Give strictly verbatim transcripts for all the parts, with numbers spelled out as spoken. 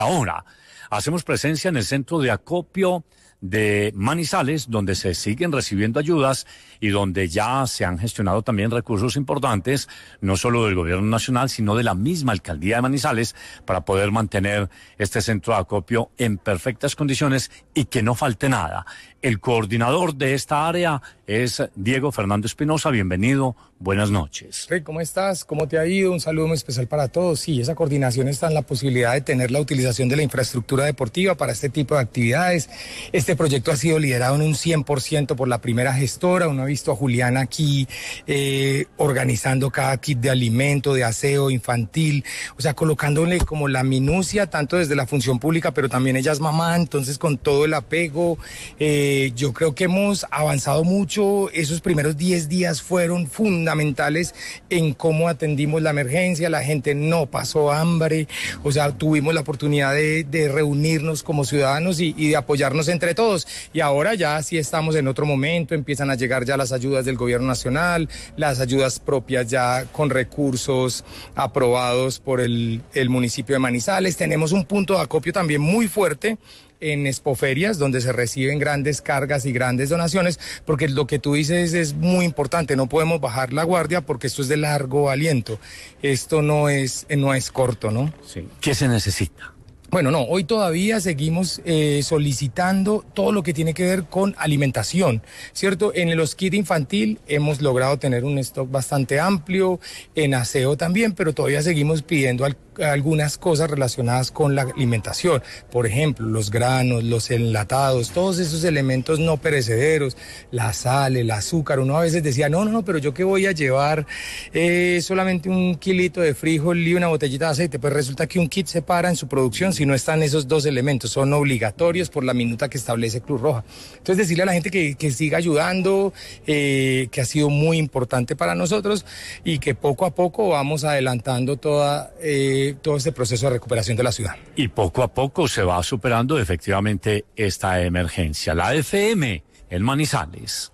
Ahora, hacemos presencia en el centro de acopio de Manizales, donde se siguen recibiendo ayudas y donde ya se han gestionado también recursos importantes, no solo del gobierno nacional, sino de la misma alcaldía de Manizales, para poder mantener este centro de acopio en perfectas condiciones y que no falte nada. El coordinador de esta área es Diego Fernando Espinosa. Bienvenido, buenas noches. Rey, ¿cómo estás? ¿Cómo te ha ido? Un saludo muy especial para todos. Sí, esa coordinación está en la posibilidad de tener la utilización de la infraestructura deportiva para este tipo de actividades. Este proyecto ha sido liderado en un cien por ciento por la primera gestora. Uno ha visto a Juliana aquí eh, organizando cada kit de alimento, de aseo infantil, o sea, colocándole como la minucia, tanto desde la función pública, pero también ella es mamá, entonces con todo el apego. Eh, yo creo que hemos avanzado mucho. Esos primeros diez días fueron fundamentales en cómo atendimos la emergencia. La gente no pasó hambre, o sea, tuvimos la oportunidad de, de reunirnos como ciudadanos y, y de apoyarnos entre todos. Y ahora ya sí estamos en otro momento, empiezan a llegar ya las ayudas del gobierno nacional, las ayudas propias ya con recursos aprobados por el, el municipio de Manizales. Tenemos un punto de acopio también muy fuerte en Expoferias, donde se reciben grandes cargas y grandes donaciones, porque lo que tú dices es muy importante. No podemos bajar la guardia porque esto es de largo aliento. Esto no es, no es corto, ¿no? Sí. ¿Qué se necesita? Bueno, no, hoy todavía seguimos eh, solicitando todo lo que tiene que ver con alimentación, ¿cierto? En los kits infantil hemos logrado tener un stock bastante amplio, en aseo también, pero todavía seguimos pidiendo al algunas cosas relacionadas con la alimentación, por ejemplo, los granos, los enlatados, todos esos elementos no perecederos, la sal, el azúcar. Uno a veces decía, no, no, no, pero yo qué voy a llevar eh, solamente un kilito de frijol y una botellita de aceite. Pues resulta que un kit se para en su producción si no están esos dos elementos, son obligatorios por la minuta que establece Cruz Roja. Entonces decirle a la gente que, que siga ayudando, eh, que ha sido muy importante para nosotros y que poco a poco vamos adelantando toda... Eh, todo este proceso de recuperación de la ciudad. Y poco a poco se va superando efectivamente esta emergencia. La F M en Manizales.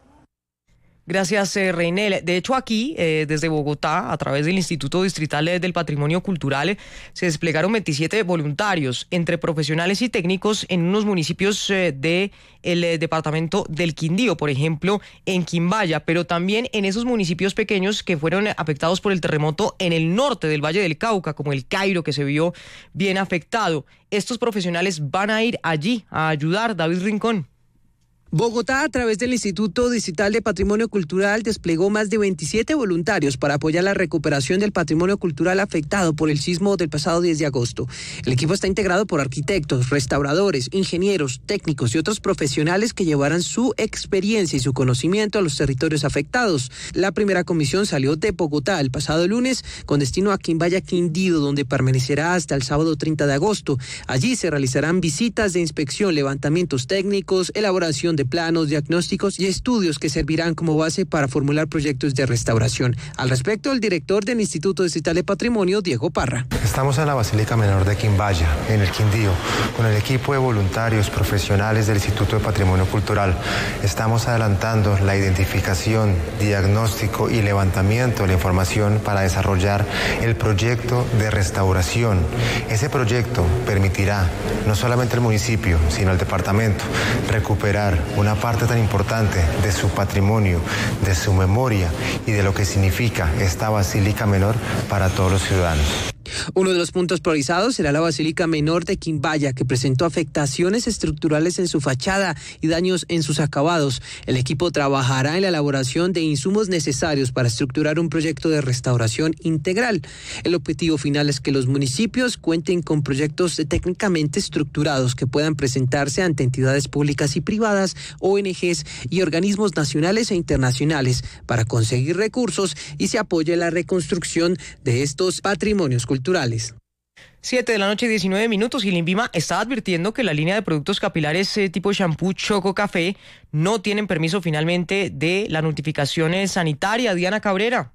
Gracias, eh, Reinel. De hecho, aquí, eh, desde Bogotá, a través del Instituto Distrital del Patrimonio Cultural, eh, se desplegaron veintisiete voluntarios entre profesionales y técnicos en unos municipios eh, del eh, departamento del Quindío, por ejemplo, en Quimbaya, pero también en esos municipios pequeños que fueron afectados por el terremoto en el norte del Valle del Cauca, como el Cairo, que se vio bien afectado. Estos profesionales van a ir allí a ayudar. David Rincón. Bogotá, a través del Instituto Distrital de Patrimonio Cultural, desplegó más de veintisiete voluntarios para apoyar la recuperación del patrimonio cultural afectado por el sismo del pasado diez de agosto. El equipo está integrado por arquitectos, restauradores, ingenieros, técnicos y otros profesionales que llevarán su experiencia y su conocimiento a los territorios afectados. La primera comisión salió de Bogotá el pasado lunes con destino a Quimbaya, Quindío, donde permanecerá hasta el sábado treinta de agosto. Allí se realizarán visitas de inspección, levantamientos técnicos, elaboración de planos, diagnósticos y estudios que servirán como base para formular proyectos de restauración. Al respecto, el director del Instituto Distrital de Patrimonio, Diego Parra. Estamos en la Basílica Menor de Quimbaya, en el Quindío, con el equipo de voluntarios profesionales del Instituto de Patrimonio Cultural. Estamos adelantando la identificación, diagnóstico y levantamiento de la información para desarrollar el proyecto de restauración. Ese proyecto permitirá no solamente al municipio, sino al departamento recuperar una parte tan importante de su patrimonio, de su memoria y de lo que significa esta Basílica Menor para todos los ciudadanos. Uno de los puntos priorizados será la Basílica Menor de Quimbaya, que presentó afectaciones estructurales en su fachada y daños en sus acabados. El equipo trabajará en la elaboración de insumos necesarios para estructurar un proyecto de restauración integral. El objetivo final es que los municipios cuenten con proyectos técnicamente estructurados que puedan presentarse ante entidades públicas y privadas, O N Ges y organismos nacionales e internacionales para conseguir recursos y se apoye la reconstrucción de estos patrimonios culturales. culturales. Siete de la noche, diecinueve minutos, y el INVIMA está advirtiendo que la línea de productos capilares eh, tipo shampoo Choco Café no tienen permiso finalmente de la notificación sanitaria. Diana Cabrera.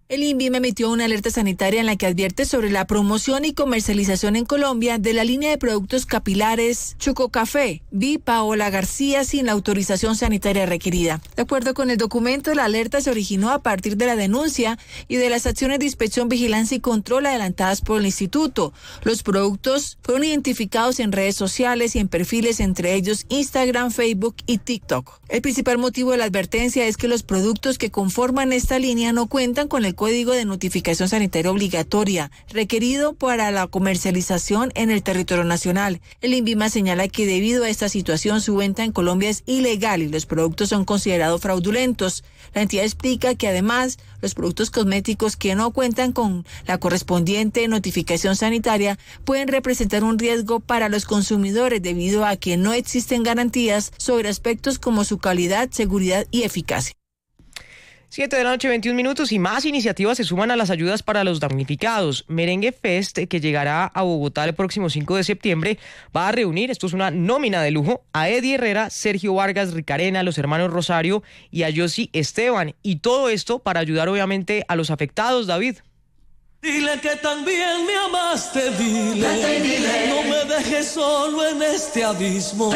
El INVIMA emitió una alerta sanitaria en la que advierte sobre la promoción y comercialización en Colombia de la línea de productos capilares Chococafé, B. Paola García, sin la autorización sanitaria requerida. De acuerdo con el documento, la alerta se originó a partir de la denuncia y de las acciones de inspección, vigilancia y control adelantadas por el instituto. Los productos fueron identificados en redes sociales y en perfiles, entre ellos Instagram, Facebook y TikTok. El principal motivo de la advertencia es que los productos que conforman esta línea no cuentan con el Código de Notificación Sanitaria Obligatoria requerido para la comercialización en el territorio nacional. El INVIMA señala que debido a esta situación su venta en Colombia es ilegal y los productos son considerados fraudulentos. La entidad explica que además los productos cosméticos que no cuentan con la correspondiente notificación sanitaria pueden representar un riesgo para los consumidores debido a que no existen garantías sobre aspectos como su calidad, seguridad y eficacia. Siete de la noche, veintiún minutos, y más iniciativas se suman a las ayudas para los damnificados. Merengue Fest, que llegará a Bogotá el próximo cinco de septiembre, va a reunir, esto es una nómina de lujo, a Eddie Herrera, Sergio Vargas, Ricarena, los hermanos Rosario y a Yossi Esteban. Y todo esto para ayudar obviamente a los afectados, David. Dile que también me amaste, dile, dile. No me dejes solo en este abismo.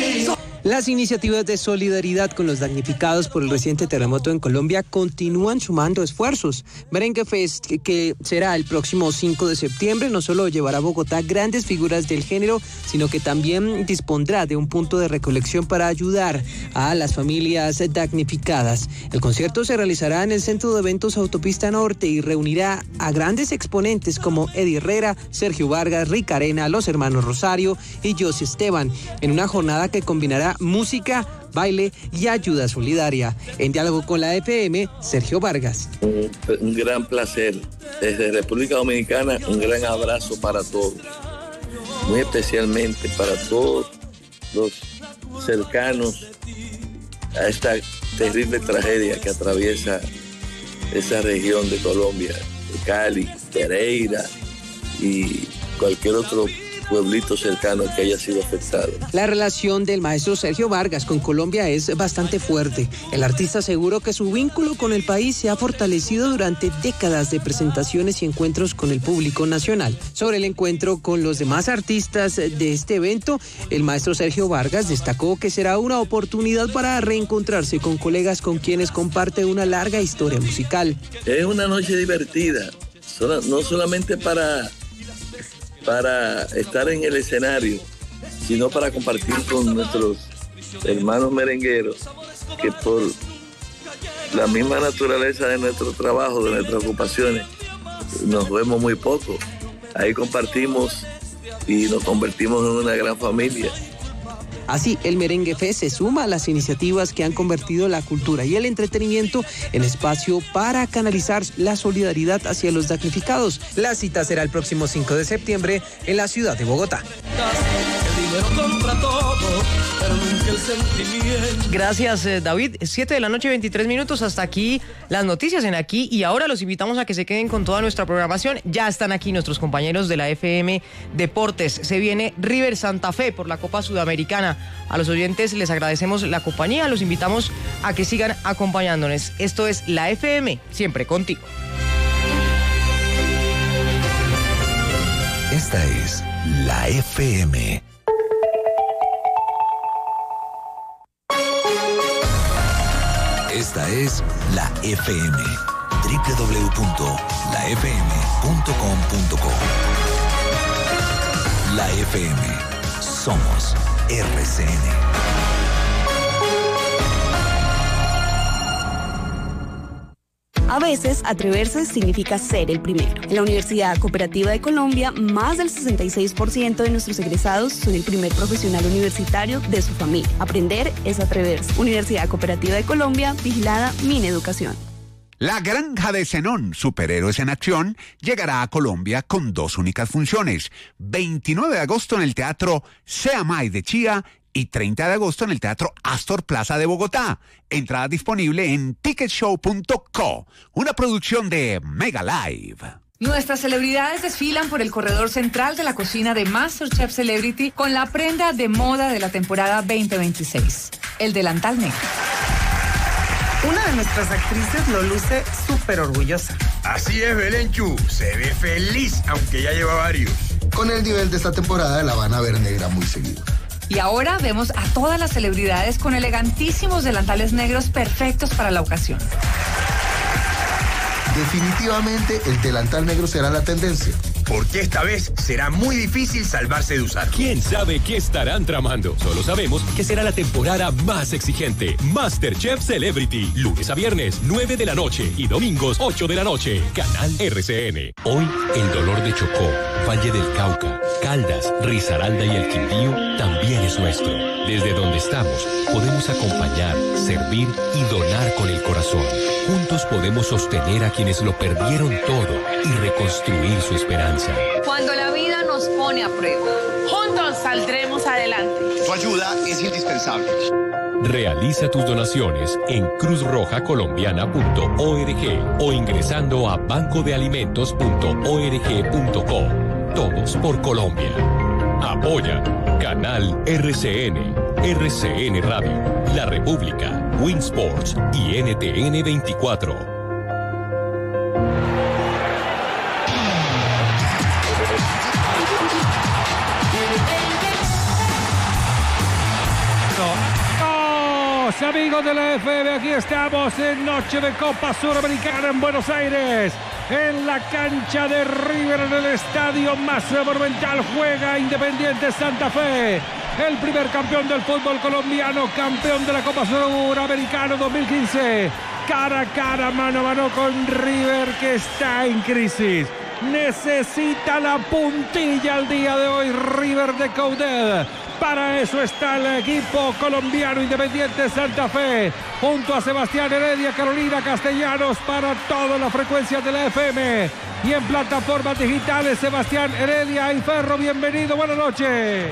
Las iniciativas de solidaridad con los damnificados por el reciente terremoto en Colombia continúan sumando esfuerzos. Merengue Fest, que será el próximo cinco de septiembre, no solo llevará a Bogotá grandes figuras del género, sino que también dispondrá de un punto de recolección para ayudar a las familias damnificadas. El concierto se realizará en el Centro de Eventos Autopista Norte y reunirá a grandes exponentes como Eddie Herrera, Sergio Vargas, Ricarena, los hermanos Rosario y Yossi Esteban, en una jornada que combinará música, baile y ayuda solidaria. En diálogo con la F M, Sergio Vargas. Un, un gran placer. Desde República Dominicana, un gran abrazo para todos. Muy especialmente para todos los cercanos a esta terrible tragedia que atraviesa esa región de Colombia, de Cali, Pereira y cualquier otro pueblito cercano que haya sido afectado. La relación del maestro Sergio Vargas con Colombia es bastante fuerte. El artista aseguró que su vínculo con el país se ha fortalecido durante décadas de presentaciones y encuentros con el público nacional. Sobre el encuentro con los demás artistas de este evento, el maestro Sergio Vargas destacó que será una oportunidad para reencontrarse con colegas con quienes comparte una larga historia musical. Es una noche divertida, no solamente para para estar en el escenario, sino para compartir con nuestros hermanos merengueros, que por la misma naturaleza de nuestro trabajo, de nuestras ocupaciones, nos vemos muy poco. Ahí compartimos y nos convertimos en una gran familia. Así, el Merengue Fest se suma a las iniciativas que han convertido la cultura y el entretenimiento en espacio para canalizar la solidaridad hacia los damnificados. La cita será el próximo cinco de septiembre en la ciudad de Bogotá. Gracias, David. siete de la noche, veintitrés minutos. Hasta aquí las noticias en Aquí y Ahora. Los invitamos a que se queden con toda nuestra programación. Ya están aquí nuestros compañeros de la F M Deportes. Se viene River Santa Fe por la Copa Sudamericana. A los oyentes les agradecemos la compañía. Los invitamos a que sigan acompañándonos. Esto es la F M, siempre contigo. Esta es la F M. Esta es la F M. doble u doble u doble u punto la f m punto com punto co. La F M. Somos R C N. A veces, atreverse significa ser el primero. En la Universidad Cooperativa de Colombia, más del sesenta y seis por ciento de nuestros egresados son el primer profesional universitario de su familia. Aprender es atreverse. Universidad Cooperativa de Colombia, vigilada Mineducación. La Granja de Zenón, superhéroes en acción, llegará a Colombia con dos únicas funciones. veintinueve de agosto en el Teatro Seamay de Chía y treinta de agosto en el Teatro Astor Plaza de Bogotá. Entrada disponible en ticket show punto co, una producción de Mega Live. Nuestras celebridades desfilan por el corredor central de la cocina de MasterChef Celebrity con la prenda de moda de la temporada veinte veintiséis, el delantal negro. Una de nuestras actrices lo luce súper orgullosa. Así es, Belenchu. Se ve feliz, aunque ya lleva varios. Con el nivel de esta temporada la van a ver negra muy seguido. Y ahora vemos a todas las celebridades con elegantísimos delantales negros perfectos para la ocasión. Definitivamente el delantal negro será la tendencia. Porque esta vez será muy difícil salvarse de usarlo. ¿Quién sabe qué estarán tramando? Solo sabemos que será la temporada más exigente. MasterChef Celebrity, lunes a viernes, nueve de la noche y domingos, ocho de la noche. Canal R C N. Hoy, el dolor de Chocó, Valle del Cauca, Caldas, Risaralda y el Quindío también es nuestro. Desde donde estamos, podemos acompañar, servir y donar con el corazón. Juntos podemos sostener a quienes lo perdieron todo y reconstruir su esperanza. Cuando la vida nos pone a prueba, juntos saldremos adelante. Tu ayuda es indispensable. Realiza tus donaciones en cruz roja colombiana punto org o ingresando a banco de alimentos punto org punto co. Todos por Colombia. Apoya Canal R C N, R C N Radio, La República, Winsports y N T N veinticuatro. Amigos de la F M, aquí estamos en Noche de Copa Suramericana en Buenos Aires, en la cancha de River, en el estadio más monumental, juega Independiente Santa Fe, el primer campeón del fútbol colombiano, campeón de la Copa Suramericana dos mil quince, cara a cara, mano a mano con River, que está en crisis. Necesita la puntilla al día de hoy River de Coudet. Para eso está el equipo colombiano Independiente Santa Fe, junto a Sebastián Heredia, Carolina Castellanos, para todas las frecuencias de la F M y en plataformas digitales. Sebastián Heredia y Ferro, bienvenido, buenas noches.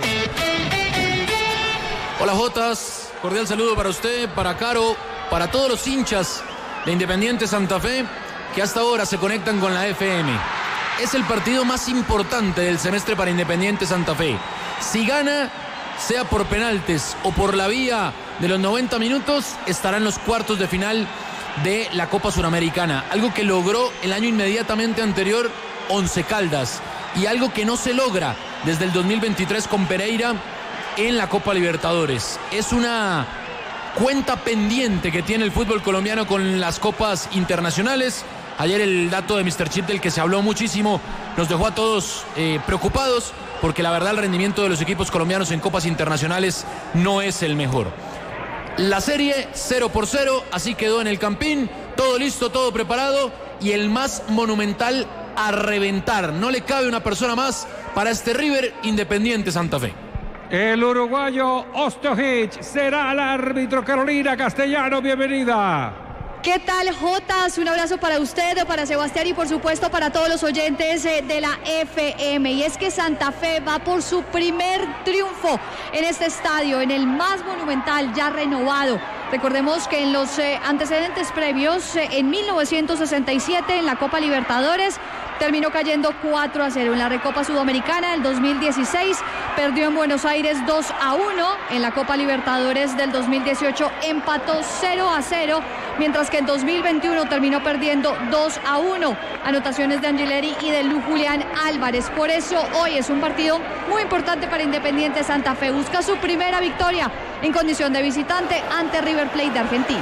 Hola Jotas, cordial saludo para usted, para Caro, para todos los hinchas de Independiente Santa Fe que hasta ahora se conectan con la F M. Es el partido más importante del semestre para Independiente Santa Fe. Si gana, sea por penaltes o por la vía de los noventa minutos, estará en los cuartos de final de la Copa Suramericana. Algo que logró el año inmediatamente anterior Once Caldas y algo que no se logra desde el dos mil veintitrés con Pereira en la Copa Libertadores. Es una cuenta pendiente que tiene el fútbol colombiano con las copas internacionales. Ayer el dato de míster Chip, del que se habló muchísimo, nos dejó a todos eh, preocupados, porque la verdad el rendimiento de los equipos colombianos en copas internacionales no es el mejor. La serie cero por cero, así quedó en el Campín, todo listo, todo preparado y el más monumental a reventar. No le cabe una persona más para este River Independiente Santa Fe. El uruguayo Ostojic será el árbitro. Carolina Castellano, bienvenida. ¿Qué tal, Jotas? Un abrazo para usted, para Sebastián y por supuesto para todos los oyentes de la F M. Y es que Santa Fe va por su primer triunfo en este estadio, en el más monumental, ya renovado. Recordemos que en los eh, antecedentes previos, eh, en mil novecientos sesenta y siete, en la Copa Libertadores, terminó cayendo cuatro a cero. En la Recopa Sudamericana del dos mil dieciséis perdió en Buenos Aires dos a uno. En la Copa Libertadores del dos mil dieciocho empató cero a cero, mientras que en dos mil veintiuno terminó perdiendo dos a uno. Anotaciones de Angileri y de Lu Julián Álvarez. Por eso hoy es un partido muy importante para Independiente Santa Fe. Busca su primera victoria en condición de visitante ante River Plate de Argentina.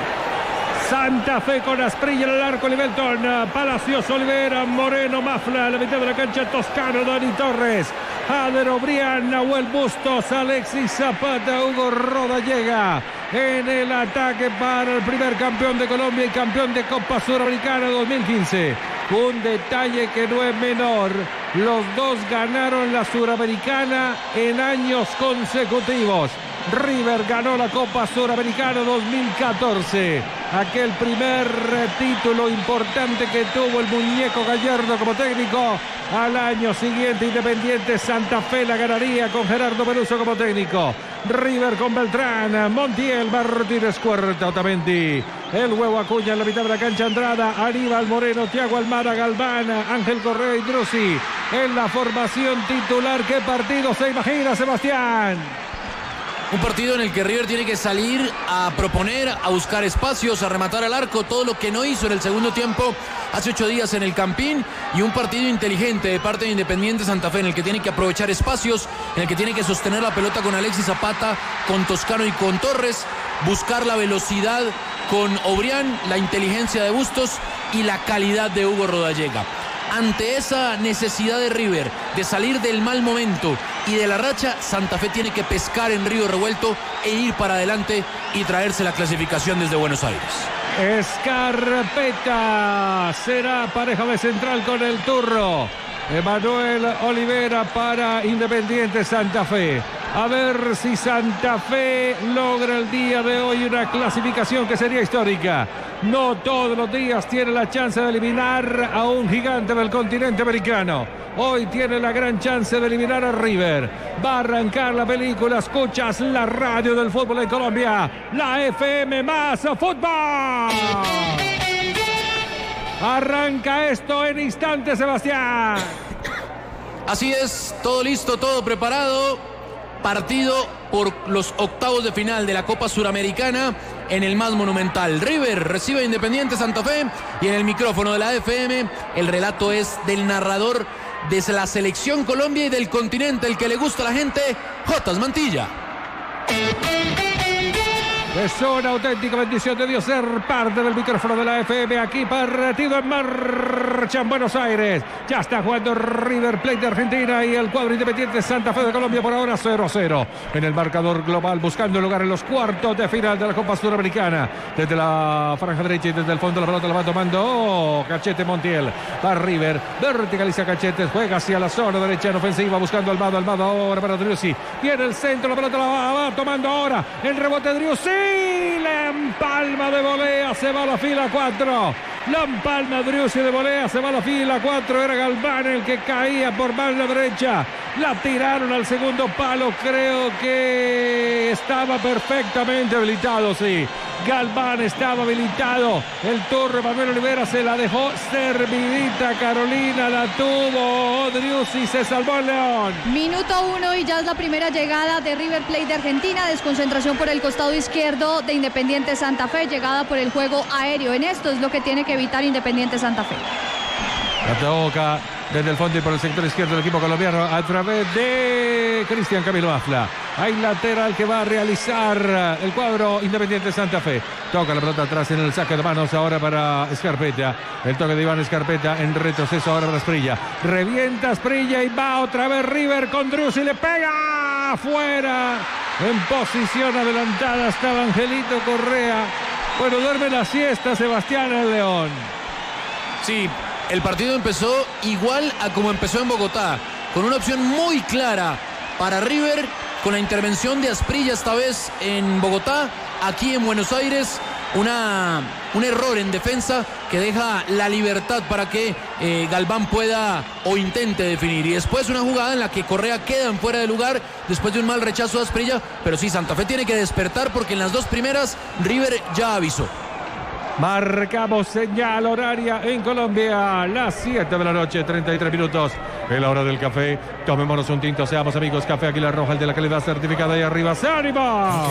Santa Fe con Asprilla en el arco, Livelton, Palacios, Olivera, Moreno, Mafla, la mitad de la cancha, Toscano, Dani Torres, Ader Obrián, Nahuel Bustos, Alexis Zapata, Hugo Roda llega en el ataque para el primer campeón de Colombia y campeón de Copa Suramericana dos mil quince. Un detalle que no es menor, los dos ganaron la Suramericana en años consecutivos. River ganó la Copa Suramericana dos mil catorce, aquel primer título importante que tuvo el muñeco Gallardo como técnico. Al año siguiente Independiente Santa Fe la ganaría con Gerardo Peluso como técnico. River con Beltrán, Montiel, Martínez Cuarta, Otamendi, el Huevo Acuña en la mitad de la cancha, Andrada, Aníbal Moreno, Thiago Almada, Galván, Ángel Correa y Drusi en la formación titular. ¿Qué partido se imagina, Sebastián? Un partido en el que River tiene que salir a proponer, a buscar espacios, a rematar al arco, todo lo que no hizo en el segundo tiempo hace ocho días en el Campín, y un partido inteligente de parte de Independiente Santa Fe en el que tiene que aprovechar espacios, en el que tiene que sostener la pelota con Alexis Zapata, con Toscano y con Torres, buscar la velocidad con Obrián, la inteligencia de Bustos y la calidad de Hugo Rodallega. Ante esa necesidad de River de salir del mal momento y de la racha, Santa Fe tiene que pescar en Río Revuelto e ir para adelante y traerse la clasificación desde Buenos Aires. Scarpetta será pareja de central con el Turro. Emanuel Olivera para Independiente Santa Fe. A ver si Santa Fe logra el día de hoy una clasificación que sería histórica. No todos los días tiene la chance de eliminar a un gigante del continente americano. Hoy tiene la gran chance de eliminar a River. Va a arrancar la película. Escuchas la radio del fútbol en Colombia. La F M más fútbol. Arranca esto en instantes, Sebastián. Así es, todo listo, todo preparado. Partido por los octavos de final de la Copa Suramericana en el más monumental. River recibe a Independiente Santa Fe y en el micrófono de la F M el relato es del narrador de la Selección Colombia y del continente, el que le gusta a la gente, Jotas Mantilla. Es una auténtica bendición de Dios ser parte del micrófono de la F M. Aquí partido en marcha en Buenos Aires. Ya está jugando River Plate de Argentina y el cuadro Independiente Santa Fe de Colombia por ahora cero a cero. En el marcador global, buscando lugar en los cuartos de final de la Copa Suramericana. Desde la franja derecha y desde el fondo la pelota la va tomando oh, Cachete Montiel. Va River, verticaliza Cachete, juega hacia la zona derecha en ofensiva, buscando Almada. Almada ahora para Driussi. Viene el centro, la pelota la va, va tomando ahora. El rebote de Driussi. La empalma de volea, se va a la fila cuatro. La empalma Driussi de volea, se va a la fila cuatro. Era Galván el que caía por banda derecha. La tiraron al segundo palo. Creo que estaba perfectamente habilitado, sí. Galván estaba habilitado. El Turro Manuel Olivera se la dejó servidita. Carolina la tuvo. Driussi se salvó el León. Minuto uno y ya es la primera llegada de River Plate de Argentina. Desconcentración por el costado izquierdo de Independiente Santa Fe. Llegada por el juego aéreo. En esto es lo que tiene que evitar Independiente Santa Fe. La toca desde el fondo y por el sector izquierdo del equipo colombiano a través de Cristian Camilo Afla. Hay lateral que va a realizar el cuadro Independiente Santa Fe. Toca la pelota atrás en el saque de manos ahora para Scarpetta. El toque de Iván Scarpetta en retroceso ahora para Asprilla. Revienta Asprilla y va otra vez River con Driussi. Le pega afuera. En posición adelantada estaba Angelito Correa. Bueno, duerme la siesta Sebastián el León. Sí, el partido empezó igual a como empezó en Bogotá, con una opción muy clara para River, con la intervención de Asprilla esta vez en Bogotá. Aquí en Buenos Aires, una, un error en defensa que deja la libertad para que eh, Galván pueda o intente definir. Y después una jugada en la que Correa queda en fuera de lugar después de un mal rechazo de Asprilla. Pero sí, Santa Fe tiene que despertar porque en las dos primeras River ya avisó. Marcamos señal horaria en Colombia, las siete de la noche, treinta y tres minutos. Es la hora del café. Tomémonos un tinto, seamos amigos. Café Águila Roja, el de la calidad certificada. Y arriba, ¡se anima!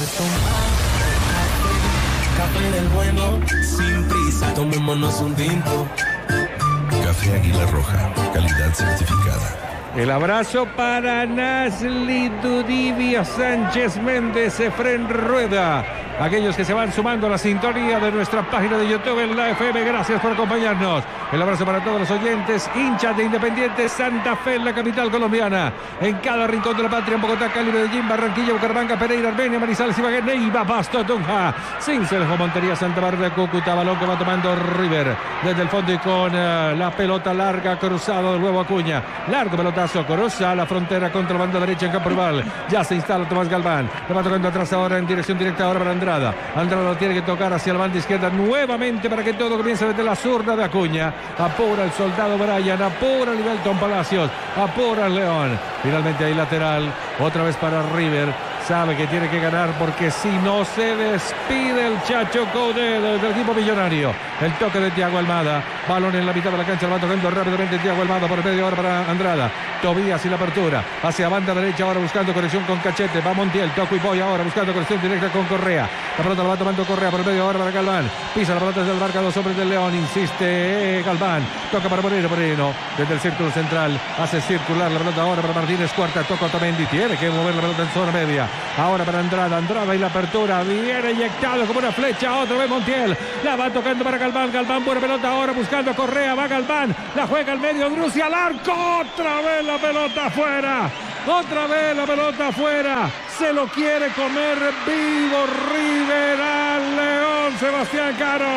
Café del bueno, sin prisa, tomémonos un tinto. Café Águila Roja, calidad certificada. El abrazo para Nasli Dudivia Sánchez Méndez, Efren Rueda. Aquellos que se van sumando a la sintonía de nuestra página de YouTube en la F M, gracias por acompañarnos. El abrazo para todos los oyentes, hinchas de Independiente Santa Fe en la capital colombiana. En cada rincón de la patria, en Bogotá, Cali, Medellín, Barranquilla, Bucaramanga, Pereira, Armenia, Manizales, Ibagué, Neiva, Pasto, Tunja, Cincelejo, Montería, Santa Bárbara, Cúcuta. Balón que va tomando River desde el fondo y con uh, la pelota larga, cruzado de nuevo Acuña. Largo pelotazo, cruza la frontera contra la banda derecha en campo rival. Ya se instala Tomás Galván. Le va tocando atrás ahora en dirección directa ahora para Andrada. Andrada lo tiene que tocar hacia la banda izquierda nuevamente para que todo comience desde la zurda de Acuña. Apura el soldado Brian, apura Livelton Palacios, apura el León. Finalmente hay lateral, otra vez para River. sabe que tiene que ganar porque si no se despide el Chacho Coudet del equipo millonario. El toque de Thiago Almada, balón en la mitad de la cancha, va tocando rápidamente Thiago Almada por medio ahora para Andrada. Tobías y la apertura hacia banda derecha, ahora buscando conexión con Cachete, va Montiel, toco y voy ahora buscando conexión directa con Correa. La pelota la va tomando Correa por medio ahora para Galván, pisa la pelota desde el marca, dos hombres del León, insiste eh, Galván, toca para Moreno, Moreno desde el círculo central, hace circular la pelota ahora para Martínez Cuarta, toca Otamendi, tiene que mover la pelota en zona media, ahora para Andrada, Andrada y la apertura, viene inyectado como una flecha, otra vez Montiel, la va tocando para Galván, Galván buena pelota ahora buscando a Correa, va Galván, la juega al medio, Driussi al arco, otra vez la pelota afuera, otra vez la pelota afuera, se lo quiere comer vivo River al León, Sebastián Caro.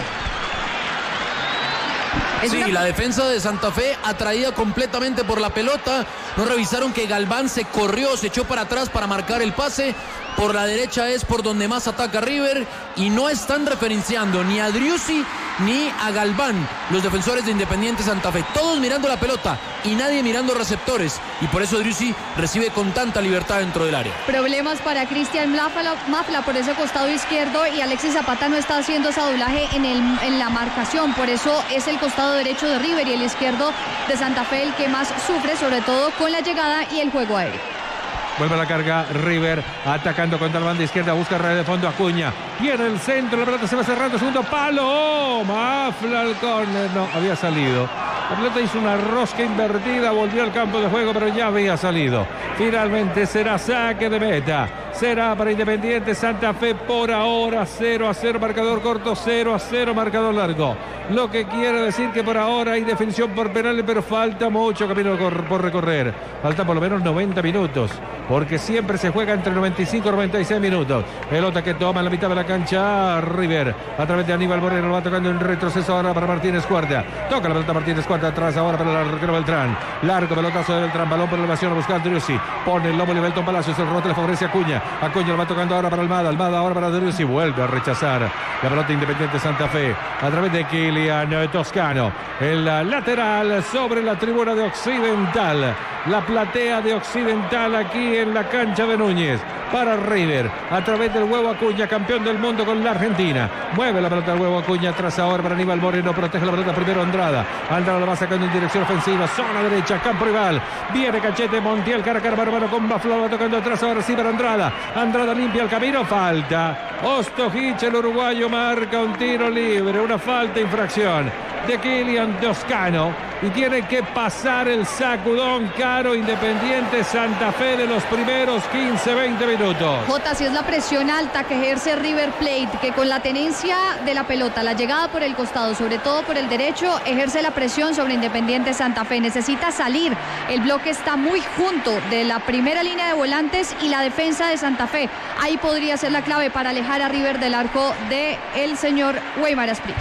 Sí, la defensa de Santa Fe atraída completamente por la pelota. No revisaron que Galván se corrió, se echó para atrás para marcar el pase. Por la derecha es por donde más ataca River y no están referenciando ni a Driussi ni a Galván, los defensores de Independiente Santa Fe. Todos mirando la pelota y nadie mirando receptores. Y por eso Driussi recibe con tanta libertad dentro del área. Problemas para Cristian Mafla, Mafla por ese costado izquierdo y Alexis Zapata no está haciendo ese doblaje en, el, en la marcación. Por eso es el costado derecho de River y el izquierdo de Santa Fe el que más sufre, sobre todo con la llegada y el juego aéreo. Vuelve a la carga River, atacando contra la banda izquierda, busca red de fondo Acuña. Y en el centro, la pelota se va cerrando, segundo palo. Oh, Mafla al córner, no, había salido. La pelota hizo una rosca invertida, volvió al campo de juego, pero ya había salido. Finalmente será saque de meta. Será para Independiente Santa Fe por ahora cero a cero, marcador corto, cero a cero, marcador largo. Lo que quiere decir que por ahora hay definición por penales, pero falta mucho camino por recorrer. Falta por lo menos noventa minutos, porque siempre se juega entre noventa y cinco y noventa y seis minutos. Pelota que toma en la mitad de la cancha River, a través de Aníbal Moreno, lo va tocando en retroceso ahora para Martínez Cuarta. Toca la pelota Martínez Cuarta, atrás ahora para el arquero Beltrán. Largo pelotazo de Beltrán, balón por elevación, buscando Driussi. Pone el lomo de Belton Palacios, el rebote le favorece a Acuña. Acuña lo va tocando ahora para Almada, Almada ahora para Driussi, vuelve a rechazar la pelota Independiente Santa Fe, a través de Kylian Toscano. El lateral sobre la tribuna de Occidental. La platea de Occidental aquí en la cancha de Núñez. Para River, a través del Huevo Acuña, campeón del mundo con la Argentina. Mueve la pelota del Huevo Acuña, atrás ahora para Aníbal Moreno, protege la pelota primero Andrada. Andrada la va sacando en dirección ofensiva, zona derecha, campo rival. Viene Cachete, Montiel, cara a cara, mano con Mafla, va tocando atrás ahora sí para Andrada. Andrada limpia el camino, falta. Ostojic, el uruguayo, marca un tiro libre, una falta, infracción de Kylian Toscano. Y tiene que pasar el sacudón Caro Independiente Santa Fe de los primeros quince, veinte minutos. Jota, si es la presión alta que ejerce River Plate, que con la tenencia de la pelota, la llegada por el costado, sobre todo por el derecho, ejerce la presión sobre Independiente Santa Fe. Necesita salir. El bloque está muy junto de la primera línea de volantes y la defensa de Santa Fe. Ahí podría ser la clave para alejar a River del arco del señor Weimar Asprilla.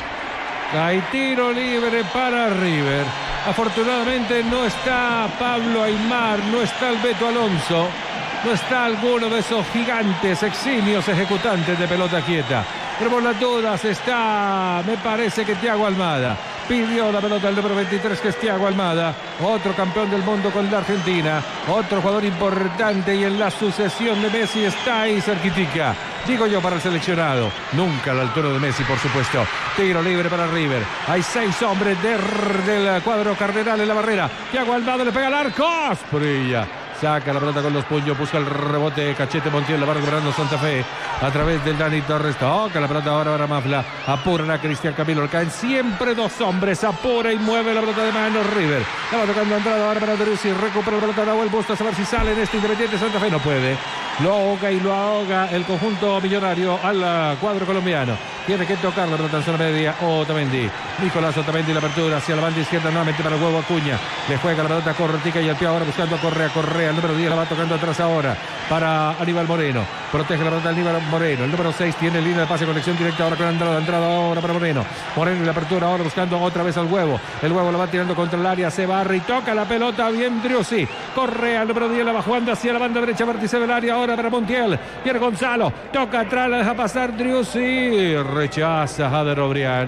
Hay tiro libre para River. Afortunadamente no está Pablo Aimar, no está el Beto Alonso, no está alguno de esos gigantes eximios ejecutantes de pelota quieta. Pero por las dudas está, me parece que Thiago Almada. Pidió la pelota el número veintitrés, que es Thiago Almada, otro campeón del mundo con la Argentina, otro jugador importante y en la sucesión de Messi está ahí cerquitica. Digo yo para el seleccionado, nunca a la altura de Messi, por supuesto. Tiro libre para River. Hay seis hombres de, del cuadro cardenal en la barrera. Thiago Almada le pega al arco. Asprilla saca la pelota con los puños, busca el rebote, Cachete, Montiel, la va recuperando Santa Fe a través del Dani Torres. Toca la pelota ahora para Mafla, apura a Cristian Camilo, caen siempre dos hombres, apura y mueve la pelota de mano River. La va tocando Andrada ahora para Driussi, recupera la pelota de Nahuel Bustos, a ver si sale en este Independiente Santa Fe. No puede, lo ahoga y lo ahoga el conjunto millonario al cuadro colombiano. Tiene que tocar la pelota en zona media Otamendi. Nicolás Otamendi, la apertura hacia la banda izquierda nuevamente para el Huevo Acuña. Le juega la pelota Corretica y al pie ahora buscando a Correa. Correa, el número diez, la va tocando atrás ahora para Aníbal Moreno. Protege la pelota Aníbal Moreno. El número seis tiene línea de pase, conexión directa ahora con Andrada. Andrada ahora para Moreno. Moreno en la apertura ahora buscando otra vez al Huevo. El Huevo la va tirando contra el área. Se barra y toca la pelota bien Driussi. Correa, el número diez, la va jugando hacia la banda derecha, vértice del área ahora para Montiel. Pierre Gonzalo. Toca atrás, la deja pasar Driussi. Rechaza Jader Obrián.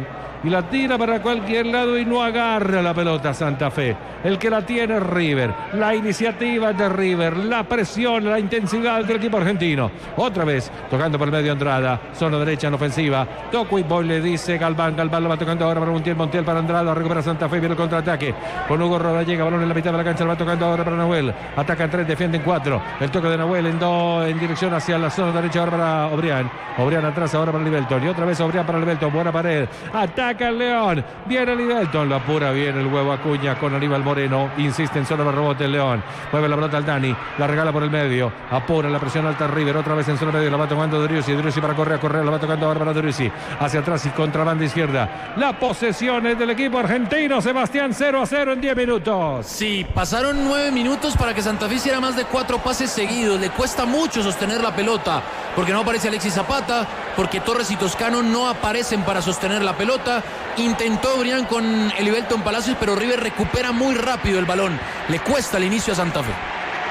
y la tira para cualquier lado y no agarra la pelota Santa Fe. El que la tiene es River. La iniciativa es de River, la presión, la intensidad del equipo argentino. Otra vez tocando por el medio Andrada, zona derecha en ofensiva. Toco y boy, le dice Galván. Galván lo va tocando ahora para Montiel. Montiel para Andrada, recupera Santa Fe, viene el contraataque con Hugo Rodallega, balón en la mitad de la cancha, lo va tocando ahora para Nahuel. Atacan tres, defienden cuatro. El toque de Nahuel en dos, en dirección hacia la zona derecha ahora para Obrián. Obrián atrás ahora para Livelton y otra vez Obrián para Livelton. Buena pared. Ataca el León. Viene Livelton. Lo apura bien el huevo Acuña con Aníbal Moreno. Insiste en zona de rebote el León. Mueve la pelota al Dani. La regala por el medio. Apura la presión alta River. Otra vez en zona medio. La va tomando Driussi. Driussi para correr. Correr. La va tocando ahora para Driussi. Hacia atrás y contra banda izquierda. La posesión es del equipo argentino. Sebastián, cero a cero en diez minutos. Sí, pasaron nueve minutos para que Santa Fe hiciera más de cuatro pases seguidos. Le cuesta mucho sostener la pelota porque no aparece Alexis Zapata, porque Torres y Toscano no aparecen para sostener la pelota. Intentó Brian con el Livelton Palacios, pero River recupera muy rápido el balón. Le cuesta el inicio a Santa Fe.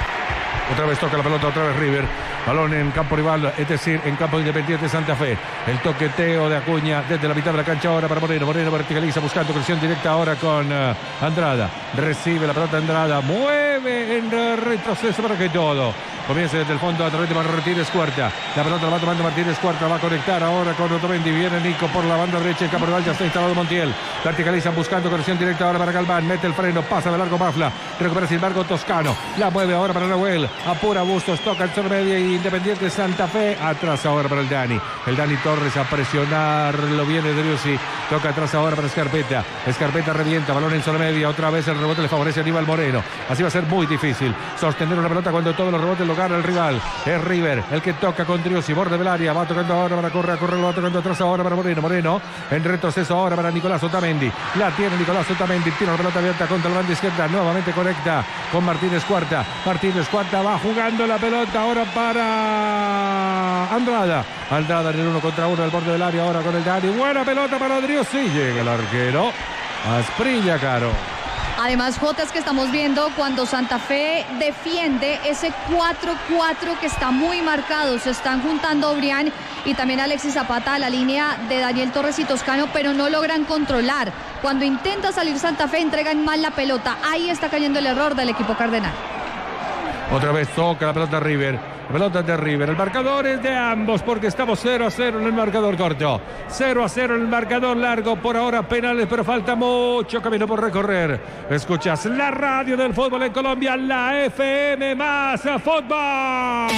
Otra vez toca la pelota, otra vez River. Balón en campo rival, es decir, en campo Independiente Santa Fe. El toqueteo de Acuña desde la mitad de la cancha ahora para Moreno. Moreno verticaliza buscando creación directa ahora con uh, Andrada. Recibe la pelota Andrada. Mueve en uh, retroceso para que todo comience desde el fondo a través de Martínez Cuarta. La pelota la va tomando Martínez Cuarta. Va a conectar ahora con Otamendi. Viene Nico por la banda derecha. En campo rival ya está instalado Montiel. Verticalizan buscando creación directa ahora para Galván. Mete el freno. Pasa de largo Mafla. Recupera sin embargo Toscano. La mueve ahora para Nahuel. Apura Bustos. Toca el zona media y Independiente Santa Fe. Atrás ahora para el Dani. El Dani Torres a presionar. Lo viene Driussi. Toca atrás ahora para Scarpetta. Scarpetta revienta. Balón en zona media. Otra vez el rebote le favorece a Aníbal Moreno. Así va a ser muy difícil sostener una pelota cuando todos los rebotes lo gana el rival. Es River el que toca con Driussi. Borde del área. Va tocando ahora para correr. A correr. Lo va tocando atrás ahora para Moreno. Moreno en retroceso ahora para Nicolás Otamendi. La tiene Nicolás Otamendi. Tira la pelota abierta contra la banda izquierda. Nuevamente conecta con Martínez Cuarta. Martínez Cuarta va jugando la pelota ahora para Andrada. Andrada en el uno contra uno al borde del área ahora con el Dani. Buena pelota para Driussi. Llega el arquero. Asprilla, Caro. Además, Jota, es que estamos viendo cuando Santa Fe defiende ese cuatro cuatro que está muy marcado. Se están juntando Obrián y también Alexis Zapata a la línea de Daniel Torres y Toscano, pero no logran controlar. Cuando intenta salir Santa Fe, entregan mal la pelota. Ahí está cayendo el error del equipo cardenal. Otra vez toca la pelota River. La pelota de River. El marcador es de ambos porque estamos cero a cero en el marcador corto. cero a cero en el marcador largo. Por ahora penales, pero falta mucho camino por recorrer. Escuchas la radio del fútbol en Colombia, la F M más fútbol.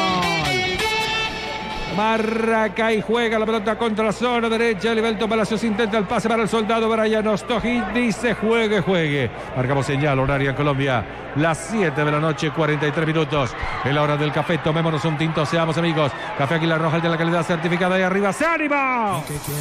Marraca y juega la pelota contra la zona derecha. Livelton Palacios intenta el pase para el soldado Brian Ostojic. Dice juegue, juegue. Marcamos señal horaria en Colombia. Las siete de la noche, cuarenta y tres minutos. En la hora del café, tomémonos un tinto, seamos amigos. Café Águila Roja, el de la calidad certificada. Y arriba, ¡se anima!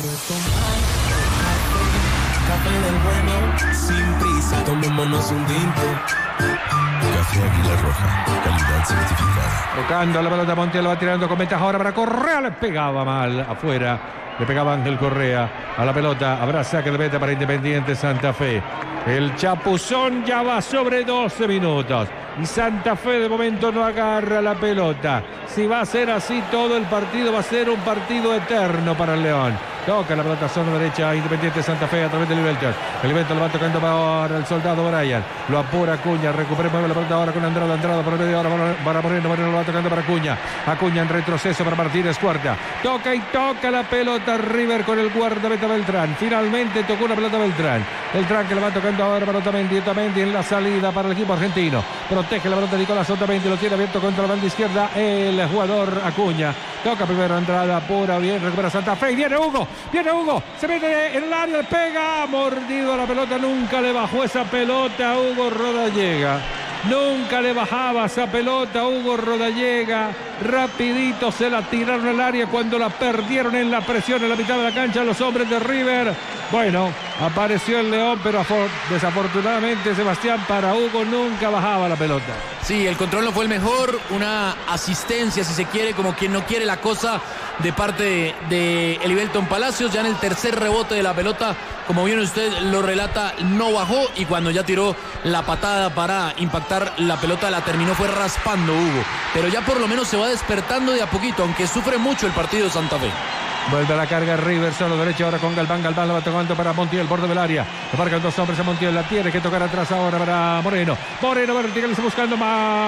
Café del bueno, sin prisa, tomémonos un tinto. Café Águila Roja, calidad certificada. Tocando la pelota, Montiel lo va tirando con ventaja ahora para Correa. Le pegaba mal afuera. Le pegaba Ángel Correa a la pelota. Habrá saque de meta para Independiente Santa Fe. El chapuzón ya va sobre doce minutos. Y Santa Fe de momento no agarra la pelota. Si va a ser así todo el partido, va a ser un partido eterno para el León. Toca la pelota zona derecha Independiente Santa Fe a través del Livelton. El Livelton lo va tocando para el soldado Brian. Lo apura Acuña. Recupera, mueve la pelota ahora con Andrada. Andrada por el medio ahora para Moreno. Moreno lo va tocando para Acuña. Acuña en retroceso para Martínez Cuarta. Toca y toca la pelota River con el guardameta Beltrán. Finalmente tocó una pelota Beltrán. Beltrán que lo va tocando ahora para Otamendi. Otamendi en la salida para el equipo argentino. Protege la pelota Nicolás Otamendi. Lo tiene abierto contra la banda izquierda el jugador Acuña. Toca primero Andrada. Apura bien. Recupera Santa Fe. Y viene Hugo. Viene Hugo, se mete en el área, le pega, mordido a la pelota, nunca le bajó esa pelota a Hugo Rodallega. Nunca le bajaba esa pelota a Hugo Rodallega. Rapidito se la tiraron al área cuando la perdieron en la presión en la mitad de la cancha los hombres de River. Bueno, apareció el León, pero desafortunadamente, Sebastián, para Hugo nunca bajaba la pelota. Sí, el control no fue el mejor, una asistencia, si se quiere, como quien no quiere la cosa, de parte de, de Livelton Palacios. Ya en el tercer rebote de la pelota, como bien usted lo relata, no bajó, y cuando ya tiró la patada para impactar la pelota, la terminó fue raspando Hugo. Pero ya por lo menos se va despertando de a poquito, aunque sufre mucho el partido Santa Fe. Vuelve a la carga River, solo derecha ahora con Galván. Galván lo va tocando para Montiel, borde del área. Lo marcan dos hombres a Montiel, la tiene que tocar atrás ahora para Moreno. Moreno verticaliza buscando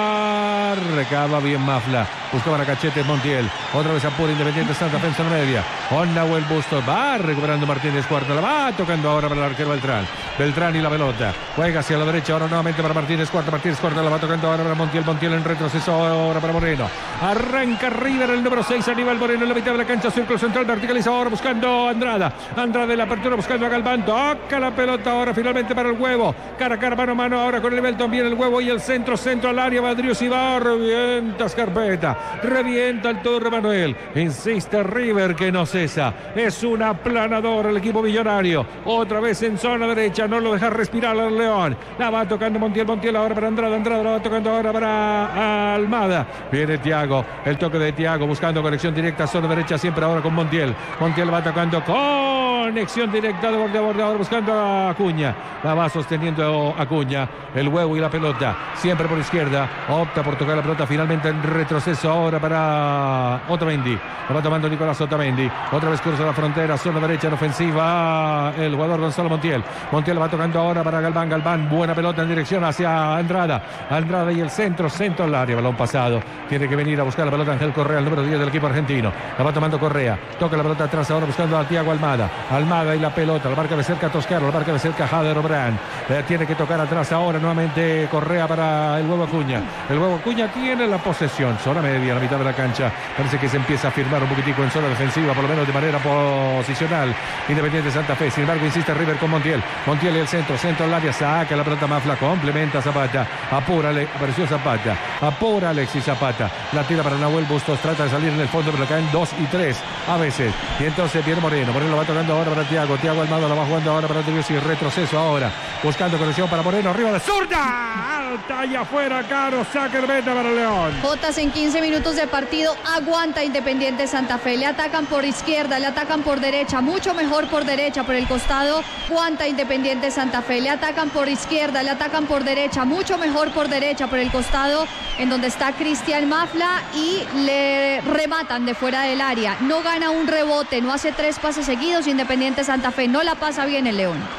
más. Recaba bien Mafla. Buscaba a Cachete Montiel. Otra vez apura Independiente Santa Fe en zona media. Con Nahuel Bustos. Va recuperando Martínez Cuarta. La va tocando ahora para el arquero Beltrán. Beltrán y la pelota. Juega hacia la derecha ahora nuevamente para Martínez Cuarta. Martínez Cuarta la va tocando ahora para Montiel. Montiel en retroceso ahora para Moreno. Arranca River el número seis. Aníbal Moreno en la mitad de la cancha. Círculo central. Verticaliza ahora buscando a Andrada. Andrada en la apertura buscando a Galván. Toca la pelota ahora finalmente para el Huevo. Cara a cara, mano a mano ahora con el Belton. Viene el Huevo y el centro. Centro al área. Badrius y va. Revienta Scarpeta. Revienta el Torre Manuel. Insiste River que no cesa. Es una aplanadora el equipo millonario. Otra vez en zona derecha. No lo deja respirar al León. La va tocando Montiel. Montiel ahora para Andrada. Andrada la va tocando ahora para Almada. Viene Thiago. El toque de Thiago buscando conexión directa a zona derecha. Siempre ahora con Montiel. Montiel va tocando conexión directa de borde a borde. Ahora buscando a Acuña. La va sosteniendo Acuña. El Huevo y la pelota. Siempre por izquierda. Opta por tocar la pelota. Finalmente en retroceso ahora para Otamendi. La va tomando Nicolás Otamendi. Otra vez cruza la frontera. Zona derecha en ofensiva. El jugador Gonzalo Montiel. Montiel va tocando ahora para Galván. Galván. Buena pelota en dirección hacia Andrada. Andrada y el centro. Centro al área. Balón pasado. Tiene que venir a buscar la pelota Ángel Correa, el número diez del equipo argentino. La va tomando Correa. Toca la pelota atrás ahora buscando a Thiago Almada. Almada y la pelota. La marca de cerca Toscano. La marca de cerca Jader Obrán. Eh, tiene que tocar atrás ahora nuevamente Correa para el Huevo Acuña. El Huevo Acuña tiene la posesión. Zona media, la mitad de la cancha. Parece que se empieza a firmar un poquitico en zona defensiva, por lo menos de manera posicional. Independiente Santa Fe. Sin embargo, insiste River con Montiel. Montiel y el centro. Centro al área. Saca la pelota Mafla. Complementa Zapata. Apura. Apareció Zapata. Apura Alexis Zapata. La tira para Nahuel Bustos. Trata de salir en el fondo, pero le caen dos y tres a veces. Y entonces viene Moreno. Moreno lo va tocando ahora para Thiago. Thiago Almada la va jugando ahora para Dios y retroceso ahora. Buscando conexión para Moreno. Arriba de zurda. Alta y afuera. Caro. Saca el meta para León. Jotas en quince minutos de partido. Aguanta Independiente Santa Fe. Le atacan por izquierda. Le atacan por derecha. Mucho mejor por derecha. Por el costado. Aguanta Independiente Santa Fe. Le atacan por izquierda. Le atacan por derecha. Mucho mejor por derecha. Por el costado. En donde está Cristian Mafla. Y le rematan de fuera del área. No gana un rebote. No hace tres pases seguidos. Independiente Santa Fe. No la pasa bien el León.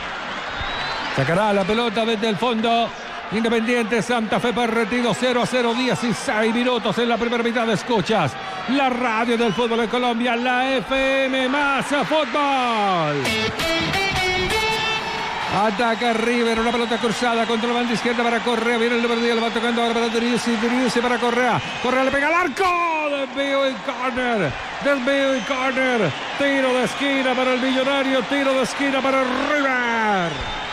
Sacará la pelota desde el fondo. Independiente Santa Fe partido cero a cero, dieciséis minutos en la primera mitad. Escuchas la radio del fútbol de Colombia, la F M más fútbol. Ataca River, una pelota cruzada contra la banda izquierda para Correa. Viene el número diez, lo va tocando ahora para Driussi, Driussi para Correa. Correa le pega al arco. Desvío y corner. Desvío y corner. Tiro de esquina para el Millonario. Tiro de esquina para River.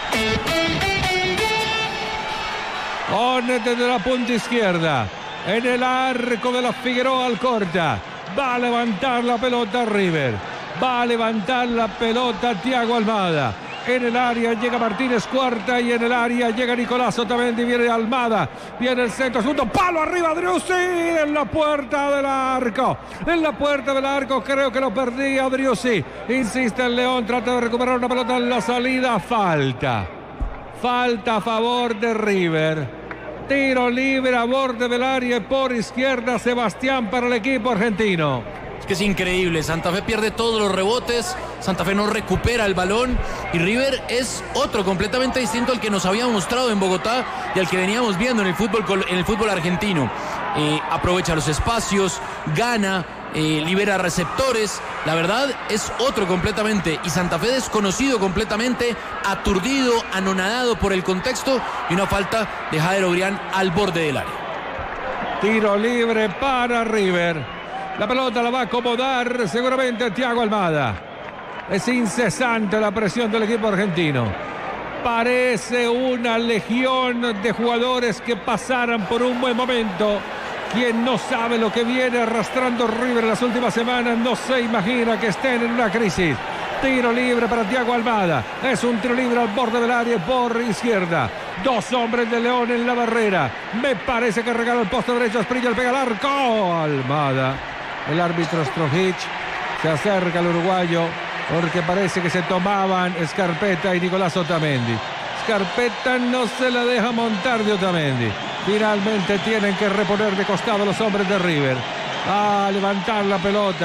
One desde la punta izquierda. En el arco de la Figueroa Alcorta. Va a levantar la pelota River. Va a levantar la pelota Thiago Almada. En el área llega Martínez Cuarta y en el área llega Nicolás Otamendi. Viene Almada, viene el centro, segundo palo arriba, Driussi en la puerta del arco. En la puerta del arco, creo que lo perdía Driussi. Insiste el León, trata de recuperar una pelota en la salida. Falta. Falta a favor de River. Tiro libre a borde del área por izquierda, Sebastián, para el equipo argentino. Es que es increíble, Santa Fe pierde todos los rebotes, Santa Fe no recupera el balón y River es otro completamente distinto al que nos había mostrado en Bogotá y al que veníamos viendo en el fútbol, en el fútbol argentino. Eh, aprovecha los espacios, gana, eh, libera receptores, la verdad es otro completamente y Santa Fe desconocido completamente, aturdido, anonadado por el contexto y una falta de Jader Obrián al borde del área. Tiro libre para River. La pelota la va a acomodar seguramente Thiago Almada. Es incesante la presión del equipo argentino. Parece una legión de jugadores que pasaran por un buen momento. Quien no sabe lo que viene arrastrando River en las últimas semanas no se imagina que estén en una crisis. Tiro libre para Thiago Almada. Es un tiro libre al borde del área por izquierda. Dos hombres de León en la barrera. Me parece que regala el poste derecho. Asprilla le pega al arco. Almada. El árbitro Strojic se acerca al uruguayo porque parece que se tomaban Scarpetta y Nicolás Otamendi. Scarpetta no se la deja montar de Otamendi. Finalmente tienen que reponer de costado los hombres de River. A levantar la pelota.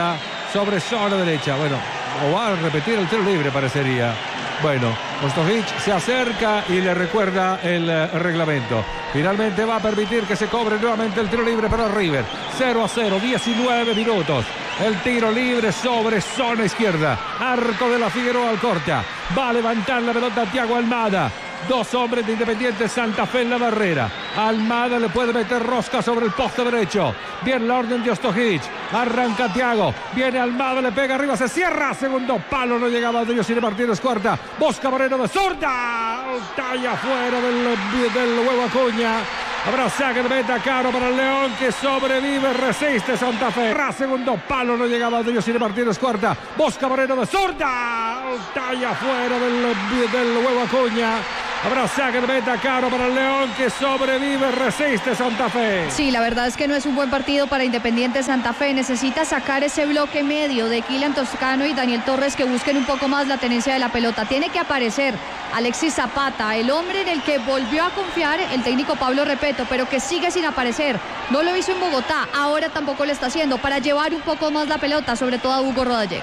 sobre zona derecha. Bueno, o va a repetir el tiro libre, parecería. Bueno, Ostojic se acerca y le recuerda el eh, reglamento. Finalmente va a permitir que se cobre nuevamente el tiro libre para River. cero a cero, diecinueve minutos. El tiro libre sobre zona izquierda. Arco de la Figueroa Alcorta. Va a levantar la pelota Thiago Almada. Dos hombres de Independiente Santa Fe en la barrera. Almada le puede meter rosca sobre el poste derecho. Viene la orden de Ostojic. Arranca Thiago. Viene Almada, le pega arriba, se cierra. Segundo palo, no llegaba de Yosine Martínez. Cuarta. Busca Moreno de zurda. Talla fuera del, del huevo Acuña. Habrá saque de meta Caro para el León, que sobrevive, resiste Santa Fe. Segundo palo, no llegaba de Yosine Martínez. Cuarta. Busca Moreno de zurda. Talla fuera del, del huevo Acuña. Habrá saque de meta Caro para el León, que sobrevive, resiste Santa Fe. Sí, la verdad es que no es un buen partido para Independiente Santa Fe. Necesita sacar ese bloque medio de Kylian Toscano y Daniel Torres, que busquen un poco más la tenencia de la pelota. Tiene que aparecer Alexis Zapata, el hombre en el que volvió a confiar el técnico Pablo Repeto, pero que sigue sin aparecer. No lo hizo en Bogotá, ahora tampoco lo está haciendo, para llevar un poco más la pelota, sobre todo a Hugo Rodallega.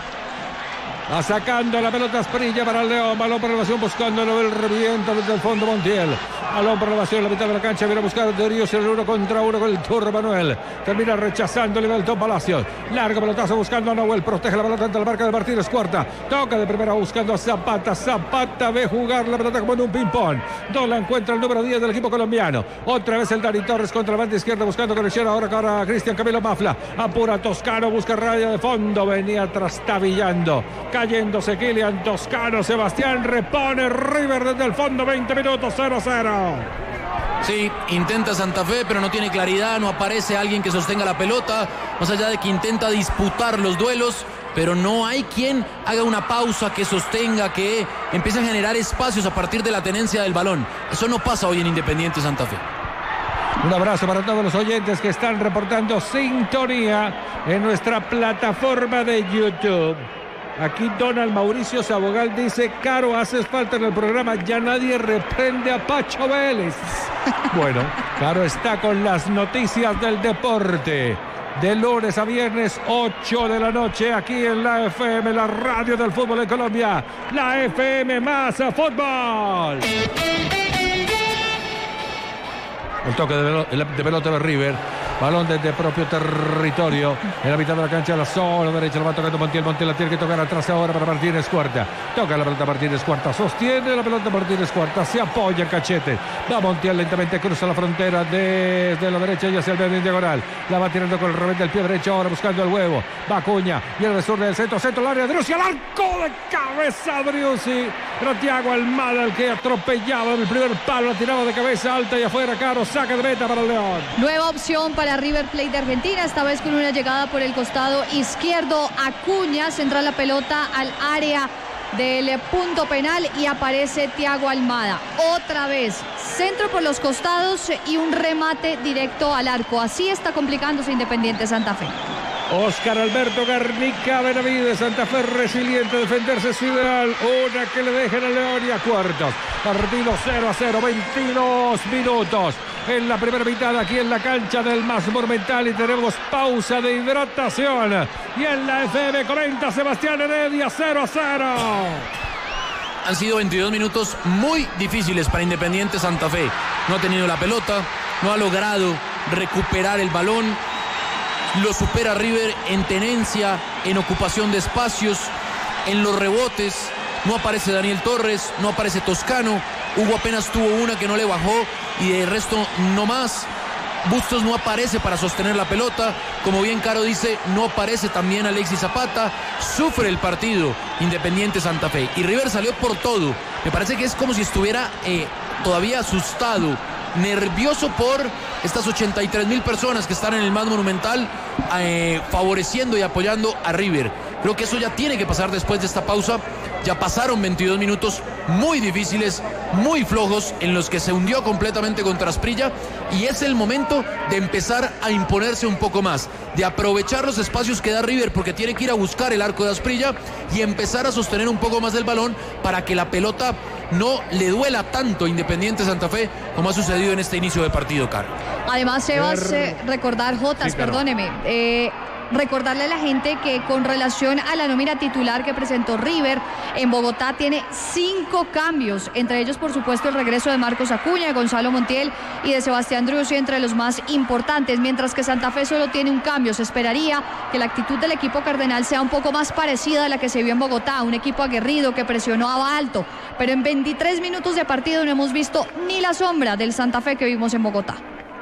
Va sacando la pelota Asprilla para el León. Balón por elevación buscando el reviento desde el fondo Montiel. Balón por elevación en la mitad de la cancha. Viene a buscar de Ríos el uno contra uno con el Turro Manuel. Termina rechazando el Beltón Palacios. Largo pelotazo buscando a Nahuel. Protege la pelota ante la marca de Martínez. Cuarta. Toca de primera buscando a Zapata. Zapata ve jugar la pelota como en un ping-pong. No la encuentra el número diez del equipo colombiano. Otra vez el Dani Torres contra la banda izquierda buscando conexión. Ahora para Cristian Camilo Mafla. Apura Toscano. Busca raya de fondo. Venía trastabillando. Cayéndose Kylian Toscano. Sebastián repone River desde el fondo. veinte minutos, cero a cero. Sí, intenta Santa Fe, pero no tiene claridad. No aparece alguien que sostenga la pelota. Más allá de que intenta disputar los duelos, pero no hay quien haga una pausa, que sostenga, que empiece a generar espacios a partir de la tenencia del balón. Eso no pasa hoy en Independiente Santa Fe. Un abrazo para todos los oyentes que están reportando sintonía en nuestra plataforma de YouTube. Aquí Donald Mauricio Sabogal dice: Caro, haces falta en el programa, ya nadie reprende a Pacho Vélez. Bueno, Caro está con las noticias del deporte. De lunes a viernes, ocho de la noche, aquí en la F M, la radio del fútbol en Colombia. La F M más fútbol. El toque de, de pelota de River. Balón desde propio territorio. En la mitad de la cancha, la zona derecha. Lo va tocando Montiel. Montiel la tiene que tocar atrás ahora para Martínez Cuarta. Toca la pelota Martínez Cuarta. Sostiene la pelota Martínez Cuarta. Se apoya en cachete. Va Montiel lentamente. Cruza la frontera desde la derecha y hacia el medio en diagonal. La va tirando con el revés del pie derecho. Ahora buscando el huevo. Va Acuña. Y el sur del centro. Centro al área. Driussi al arco de cabeza. Driussi. Pero Thiago Almada, el que atropellaba en el primer palo. La tiraba de cabeza alta y afuera. Caro. Saca de meta para el León. Nueva opción para Para River Plate de Argentina, esta vez con una llegada por el costado izquierdo. Acuña centra la pelota al área del punto penal y aparece Thiago Almada. Otra vez, centro por los costados y un remate directo al arco. Así está complicándose Independiente Santa Fe. Oscar Alberto Garnica Benavides, Santa Fe resiliente, defenderse es ideal. Una que le dejen a León y a cuartos. Partido cero a cero, veintidós minutos. En la primera mitad aquí en la cancha del Más Monumental y tenemos pausa de hidratación. Y en la F M comenta Sebastián Heredia, cero a cero. Han sido veintidós minutos muy difíciles para Independiente Santa Fe. No ha tenido la pelota, no ha logrado recuperar el balón. Lo supera River en tenencia, en ocupación de espacios, en los rebotes. No aparece Daniel Torres, no aparece Toscano. Hugo apenas tuvo una que no le bajó y de resto no más. Bustos no aparece para sostener la pelota. Como bien Caro dice, no aparece también Alexis Zapata. Sufre el partido Independiente Santa Fe. Y River salió por todo. Me parece que es como si estuviera eh, todavía asustado, nervioso por estas ochenta y tres mil personas que están en el Más Monumental eh, favoreciendo y apoyando a River. Creo que eso ya tiene que pasar después de esta pausa. Ya pasaron veintidós minutos muy difíciles, muy flojos, en los que se hundió completamente contra Asprilla, y es el momento de empezar a imponerse un poco más, de aprovechar los espacios que da River, porque tiene que ir a buscar el arco de Asprilla y empezar a sostener un poco más del balón para que la pelota no le duela tanto a Independiente Santa Fe como ha sucedido en este inicio de partido, Caro. Además, Sebas, eh, recordar, Jotas, sí, claro. perdóneme, eh, recordarle a la gente que con relación a la nómina titular que presentó River en Bogotá tiene cinco cambios, entre ellos por supuesto el regreso de Marcos Acuña, de Gonzalo Montiel y de Sebastián Driussi entre los más importantes, mientras que Santa Fe solo tiene un cambio. Se esperaría que la actitud del equipo cardenal sea un poco más parecida a la que se vio en Bogotá, un equipo aguerrido que presionaba alto, pero en veintitrés minutos de partido no hemos visto ni la sombra del Santa Fe que vimos en Bogotá.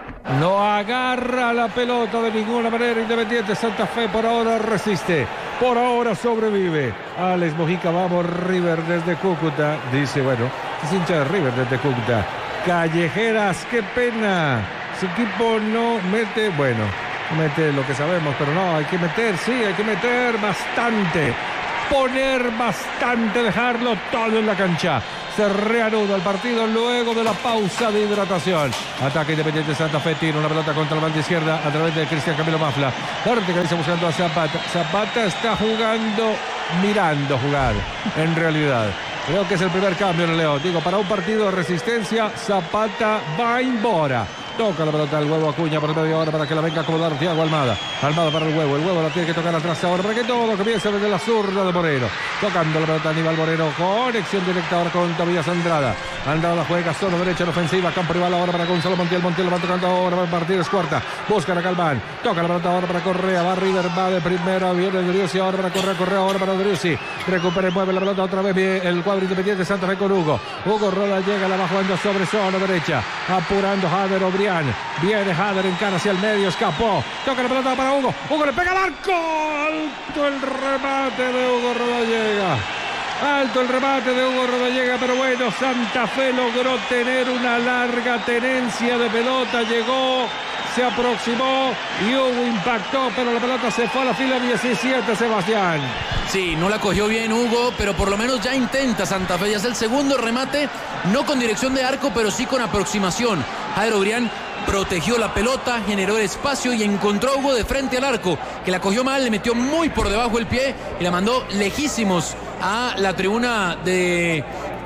No agarra la pelota de ninguna manera Independiente Santa Fe, por ahora resiste, por ahora sobrevive. Alex Mojica, vamos River desde Cúcuta, dice, bueno, es hincha de River desde Cúcuta. Callejeras, qué pena, su equipo no mete, bueno, no mete lo que sabemos, pero no, hay que meter, sí, hay que meter bastante, poner bastante, dejarlo todo en la cancha. Se reanuda el partido luego de la pausa de hidratación. Ataque Independiente Santa Fe, tira una pelota contra la banda izquierda a través de Cristian Camilo Mafla. Fuerte cabeza buscando a Zapata. Zapata está jugando, mirando jugar, en realidad. Creo que es el primer cambio en el León. Digo, para un partido de resistencia, Zapata va embora. Toca la pelota al Huevo Acuña por media hora para que la venga a acomodar Thiago Almada. Almada para el Huevo. El Huevo la tiene que tocar atrás ahora para que todo comience desde la zurda de Moreno. Tocando la pelota Aníbal Moreno. Conexión directa ahora con Tobías Andrada. Andrada juega solo derecha en ofensiva. Campo rival ahora para Gonzalo Montiel. Montiel va tocando ahora. Va a partir es cuarta. Busca a Galván. Toca la pelota ahora para Correa. Va River. Va de primera. Viene Driussi ahora para Correa. Correa ahora para Driussi. Recupera y mueve la pelota otra vez. Bien el cuadro Independiente Santa Fe con Hugo. Hugo Roda llega. La va jugando sobre zona derecha. Apurando Jader Obrián. Viene Jader en cara hacia el medio, escapó, toca la pelota para Hugo, Hugo le pega al arco, alto el remate de Hugo Rodallega, alto el remate de Hugo Rodallega, pero bueno, Santa Fe logró tener una larga tenencia de pelota, llegó, se aproximó y Hugo impactó, pero la pelota se fue a la fila diecisiete, Sebastián. Sí, no la cogió bien Hugo, pero por lo menos ya intenta Santa Fe, ya es el segundo remate, no con dirección de arco, pero sí con aproximación. Jader Obrián protegió la pelota, generó el espacio y encontró a Hugo de frente al arco, que la cogió mal, le metió muy por debajo el pie y la mandó lejísimos a la tribuna de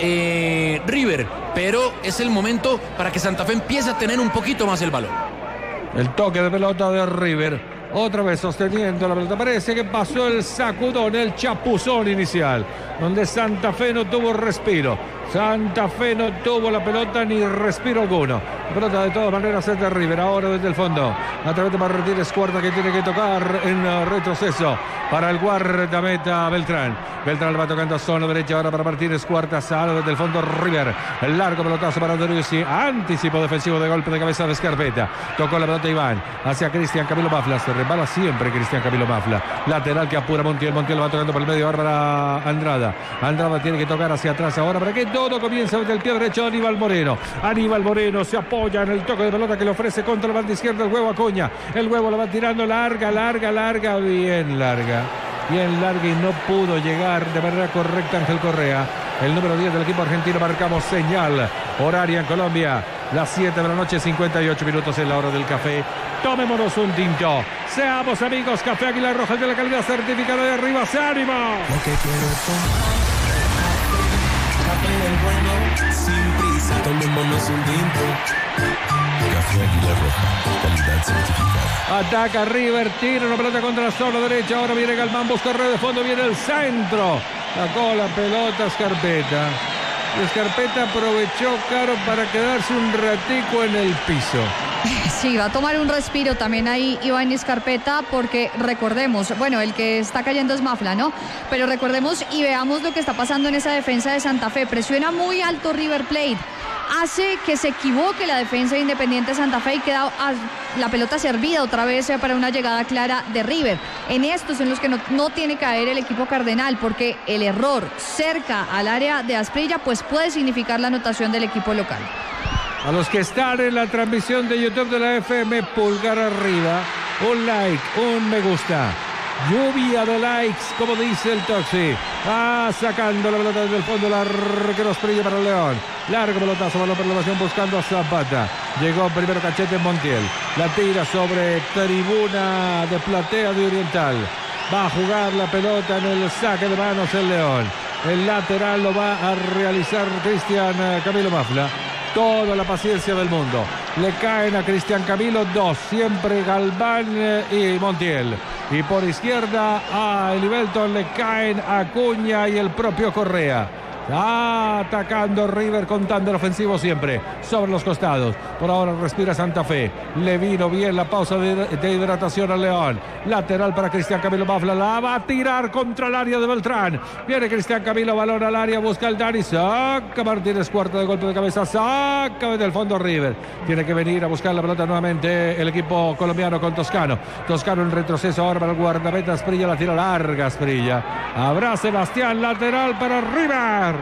eh, River, pero es el momento para que Santa Fe empiece a tener un poquito más el balón. El toque de pelota de River. Otra vez sosteniendo la pelota. Parece que pasó el sacudón, el chapuzón inicial, donde Santa Fe no tuvo respiro. Santa Fe no tuvo la pelota ni respiro alguno. La pelota de todas maneras es de River. Ahora desde el fondo. A través de Martínez Cuarta que tiene que tocar en retroceso para el guardameta Beltrán. Beltrán va tocando a zona derecha ahora para Martínez Cuarta. Sale desde el fondo River. El largo pelotazo para Driussi. Anticipo defensivo de golpe de cabeza de Scarpetta. Tocó la pelota Iván hacia Cristian Camilo Mafla. Se resbala siempre Cristian Camilo Mafla. Lateral que apura Montiel. Montiel va tocando por el medio ahora para Andrada. Andrada tiene que tocar hacia atrás ahora para que todo comienza desde el pie derecho. Aníbal Moreno. Aníbal Moreno se apoya en el toque de pelota que le ofrece contra la banda izquierda el Huevo Acuña. El Huevo la va tirando larga, larga, larga, bien larga. Bien larga y no pudo llegar de manera correcta Ángel Correa. El número diez del equipo argentino. Marcamos señal horaria en Colombia. Las siete de la noche, cincuenta y ocho minutos en la hora del café. Tomémonos un tinto. Seamos amigos. Café Águila Roja de la calidad certificada de arriba. ¡Se ánimo! Lo que quiero es café del bueno, sin prisa, tomémonos un tinto. Café Águila Roja, calidad certificada. Ataca River, tira una pelota contra la zona derecha. Ahora viene Galván, busca red de fondo, viene el centro. Sacó la pelota Scarpetta. Y Scarpetta aprovechó, Caro, para quedarse un ratico en el piso. Sí, va a tomar un respiro también ahí Iván Scarpetta, porque recordemos, bueno, el que está cayendo es Mafla, ¿no? Pero recordemos y veamos lo que está pasando en esa defensa de Santa Fe. Presiona muy alto River Plate, hace que se equivoque la defensa de Independiente Santa Fe y queda la pelota servida otra vez para una llegada clara de River. En estos en los que no, no tiene que caer el equipo cardenal, porque el error cerca al área de Asprilla pues puede significar la anotación del equipo local. A los que están en la transmisión de YouTube de la F M, pulgar arriba, un like, un me gusta. Lluvia de likes, como dice el Toxi. Ah, sacando la pelota desde el fondo, la arquero Asprilla para el León. Largo pelotazo, balón por elevación buscando a Zapata. Llegó primero Cachete Montiel. La tira sobre tribuna de platea de Oriental. Va a jugar la pelota en el saque de manos el León. El lateral lo va a realizar Cristian Camilo Mafla. Toda la paciencia del mundo. Le caen a Cristian Camilo dos. Siempre Galván y Montiel. y por izquierda a Elivelton le caen Acuña y el propio Correa. Ah, atacando River, contando el ofensivo siempre sobre los costados. Por ahora respira Santa Fe. Le vino bien la pausa de, de hidratación al León. Lateral para Cristian Camilo Mafla. La va a tirar contra el área de Beltrán. Viene Cristian Camilo, balón al área, busca el Dani. Saca Martínez, cuarto de golpe de cabeza. Saca desde el fondo River. Tiene que venir a buscar la pelota nuevamente el equipo colombiano con Toscano. Toscano en retroceso ahora para el guardameta. Asprilla la tira larga, Asprilla. Habrá Sebastián, lateral para River.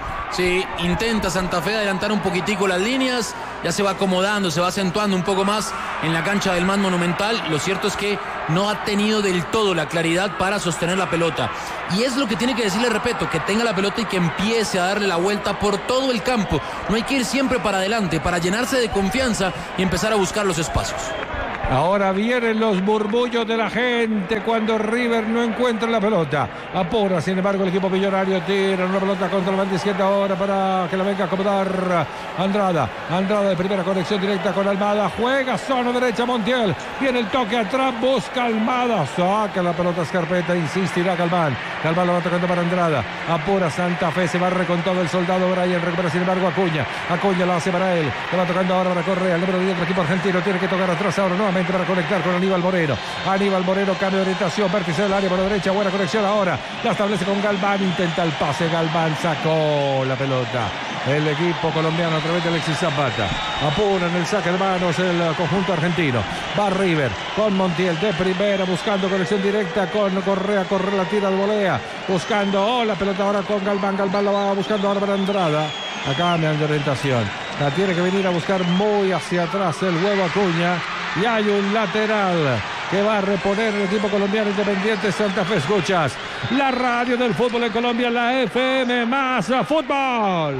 Sí, intenta Santa Fe adelantar un poquitico las líneas, ya se va acomodando, se va acentuando un poco más en la cancha del Man Monumental. Lo cierto es que no ha tenido del todo la claridad para sostener la pelota. Y es lo que tiene que decirle, repito, que tenga la pelota y que empiece a darle la vuelta por todo el campo. No hay que ir siempre para adelante, para llenarse de confianza y empezar a buscar los espacios. Ahora vienen los murmullos de la gente cuando River no encuentra la pelota. Apura, sin embargo, el equipo millonario tira una pelota contra la banda izquierda ahora para que la venga a acomodar Andrada. Andrada de primera conexión directa con Almada. Juega zona derecha Montiel. Viene el toque atrás, busca Almada. Saca la pelota Escarpeta, insistirá Galván. Galván lo va tocando para Andrada. Apura Santa Fe, se barre con todo el soldado Brian. Recupera sin embargo Acuña. Acuña lo hace para él. Lo va tocando ahora para Correa. El número diez del equipo argentino tiene que tocar atrás ahora nuevamente para conectar con Aníbal Moreno. Aníbal Moreno, cambio de orientación, vértice del área por la derecha, buena conexión ahora. La establece con Galván, intenta el pase. Galván sacó la pelota. El equipo colombiano a través de Alexis Zapata. Apura en el saque de manos el conjunto argentino. Va River con Montiel de primera, buscando conexión directa con Correa. Correa la tira de volea, buscando oh, la pelota ahora con Galván. Galván la va buscando ahora para Andrada. Acá cambian de orientación. La tiene que venir a buscar muy hacia atrás el huevo Acuña. Y hay un lateral que va a reponer el equipo colombiano Independiente Santa Fe. Escuchas la radio del fútbol en Colombia, la F M más fútbol.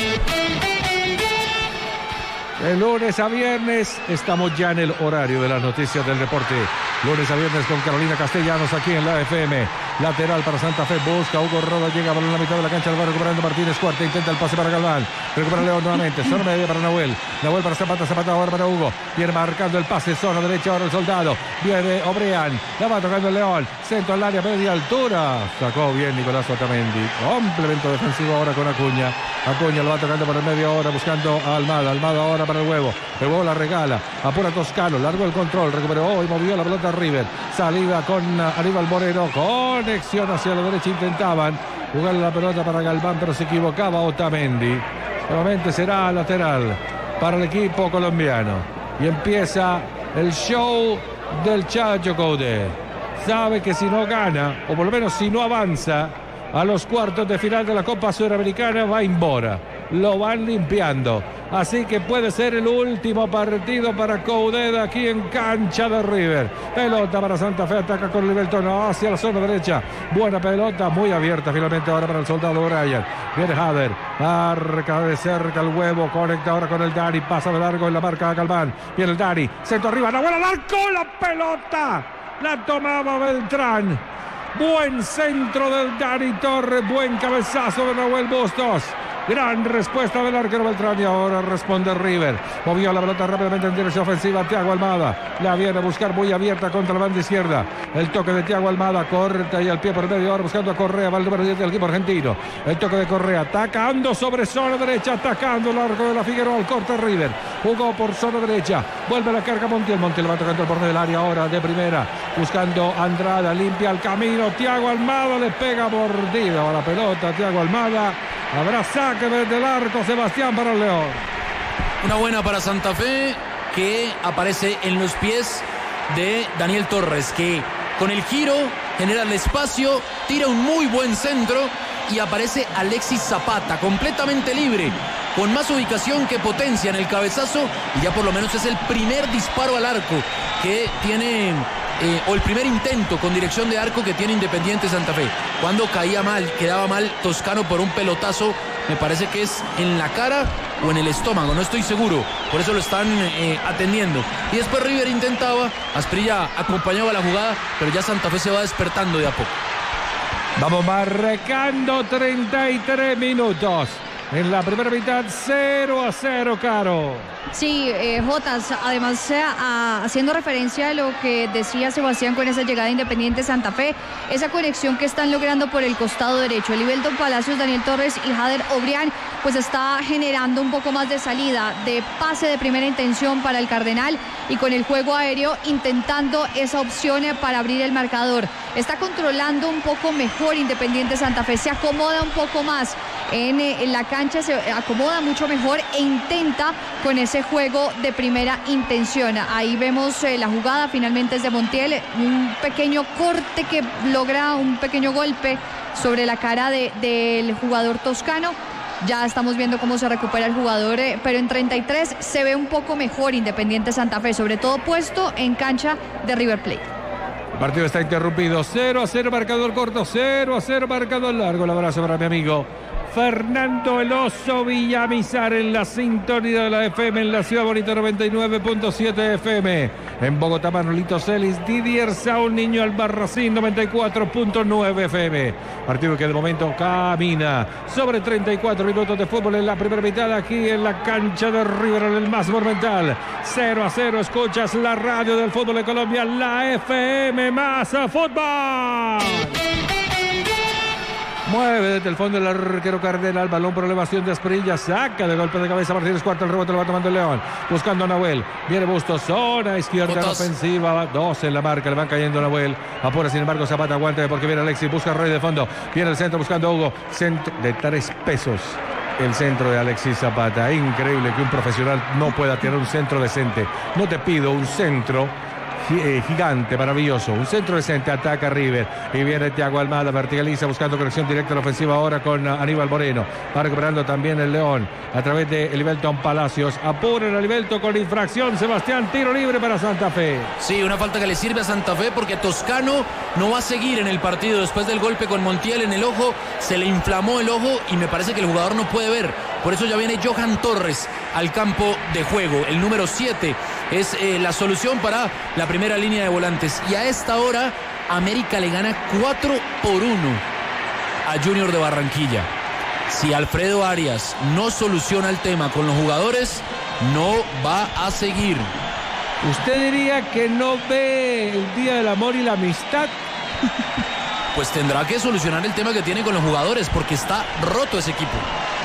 De lunes a viernes estamos ya en el horario de las noticias del deporte. Lunes a viernes con Carolina Castellanos aquí en la F M. Lateral para Santa Fe, busca Hugo Roda, llega a la mitad de la cancha, lo va recuperando Martínez Cuarta, intenta el pase para Galván, recupera León nuevamente, zona media para Nahuel, Nahuel para Zapata, Zapata ahora para Hugo, viene marcando el pase, zona derecha ahora el soldado, viene Obrean, la va tocando el León, centro al área, media altura, sacó bien Nicolás Otamendi, complemento defensivo ahora con Acuña, Acuña lo va tocando por el medio ahora, buscando a Almada, Almada ahora para el huevo, el huevo la regala, apura Toscano, largo el control, recuperó y movió la pelota a River, salida con Aníbal Moreno, con conexión hacia la derecha, intentaban jugar la pelota para Galván, pero se equivocaba Otamendi. Nuevamente será lateral para el equipo colombiano y empieza el show del Chacho Coudet. Sabe que si no gana, o por lo menos si no avanza a los cuartos de final de la Copa Sudamericana, va en Bora. Lo van limpiando. Así que puede ser el último partido para Coudet aquí en cancha de River. Pelota para Santa Fe, ataca con Liberton hacia la zona derecha. Buena pelota, muy abierta finalmente ahora para el soldado Brian. Viene Hader, marca de cerca el huevo, conecta ahora con el Dani, pasa de largo en la marca a Galván. Viene el Dani, centro arriba, Nahuel al arco, la pelota la tomaba Beltrán. Buen centro del Dani Torres, buen cabezazo de Nahuel Bustos. Gran respuesta del arquero Beltrán y ahora responde River. Movió la pelota rápidamente en dirección ofensiva. Thiago Almada la viene a buscar muy abierta contra la banda izquierda. El toque de Thiago Almada, corta y al pie por medio ahora buscando a Correa. Va el número diez del equipo argentino. El toque de Correa, atacando sobre zona derecha, atacando el arco de la Figueroa. El corte River. Jugó por zona derecha. Vuelve la carga Montiel. Montiel va tocando el borde del área ahora de primera. Buscando Andrada, limpia el camino. Thiago Almada le pega mordida a la pelota. Thiago Almada. Habrá saque desde el arco, Sebastián, para el León. Una buena para Santa Fe que aparece en los pies de Daniel Torres, que con el giro genera el espacio, tira un muy buen centro y aparece Alexis Zapata completamente libre, con más ubicación que potencia en el cabezazo, y ya por lo menos es el primer disparo al arco que tiene... Eh, o el primer intento con dirección de arco que tiene Independiente Santa Fe. Cuando caía mal, quedaba mal Toscano por un pelotazo, me parece que es en la cara o en el estómago, no estoy seguro, por eso lo están eh, atendiendo. Y después River intentaba, Asprilla acompañaba la jugada, pero ya Santa Fe se va despertando de a poco. Vamos marcando treinta y tres minutos. en la primera mitad, cero a cero, Caro. Sí, eh, Jotas, además eh, a, haciendo referencia a lo que decía Sebastián con esa llegada de Independiente Santa Fe, esa conexión que están logrando por el costado derecho, Elivelton Palacios, Daniel Torres y Jader Obrián, pues está generando un poco más de salida, de pase de primera intención para el Cardenal y con el juego aéreo intentando esa opción para abrir el marcador. Está controlando un poco mejor Independiente Santa Fe, se acomoda un poco más en, en la cancha, se acomoda mucho mejor e intenta con ese juego de primera intención. Ahí vemos eh, la jugada, finalmente es de Montiel, un pequeño corte que logra un pequeño golpe sobre la cara de, del jugador toscano. Ya estamos viendo cómo se recupera el jugador, eh, pero en treinta y tres se ve un poco mejor Independiente Santa Fe, sobre todo puesto en cancha de River Plate. El partido está interrumpido, cero a cero marcador corto, cero a cero marcador largo. El abrazo para mi amigo Fernando El Oso Villamizar en la sintonía de la F M en la Ciudad Bonita noventa y nueve punto siete F M. En Bogotá, Manolito Celis, Didier Saúl, Niño Albarracín noventa y cuatro punto nueve F M. Partido que de momento camina sobre treinta y cuatro minutos de fútbol en la primera mitad aquí en la cancha de River en el Más Monumental. cero a cero, escuchas la radio del fútbol de Colombia, la F M Más Fútbol. Mueve desde el fondo el arquero Cardenal, balón por elevación de Asprilla, saca de golpe de cabeza Martínez Cuarta, el rebote lo va tomando el León, buscando a Nahuel, viene Bustos, zona izquierda en ofensiva, dos en la marca, le van cayendo a Nahuel, apura sin embargo Zapata, aguante porque viene Alexis, busca a Rey de fondo, viene el centro buscando a Hugo, centro de tres pesos. El centro de Alexis Zapata, increíble que un profesional no pueda tener un centro decente. No te pido un centro gigante, maravilloso, un centro decente, ataca River y viene Thiago Almada, verticaliza buscando conexión directa a la ofensiva ahora con Aníbal Moreno, va recuperando también el León a través de Elivelton Palacios, apura el Elivelton con infracción, Sebastián, tiro libre para Santa Fe. Sí, una falta que le sirve a Santa Fe porque Toscano no va a seguir en el partido después del golpe con Montiel en el ojo, se le inflamó el ojo y me parece que el jugador no puede ver, por eso ya viene Johan Torres al campo de juego, el número siete es eh, la solución para la primera línea de volantes y a esta hora América le gana cuatro por uno a Junior de Barranquilla. Si Alfredo Arias no soluciona el tema con los jugadores, no va a seguir. ¿Usted diría que no ve el Día del Amor y la Amistad? Pues tendrá que solucionar el tema que tiene con los jugadores porque está roto ese equipo.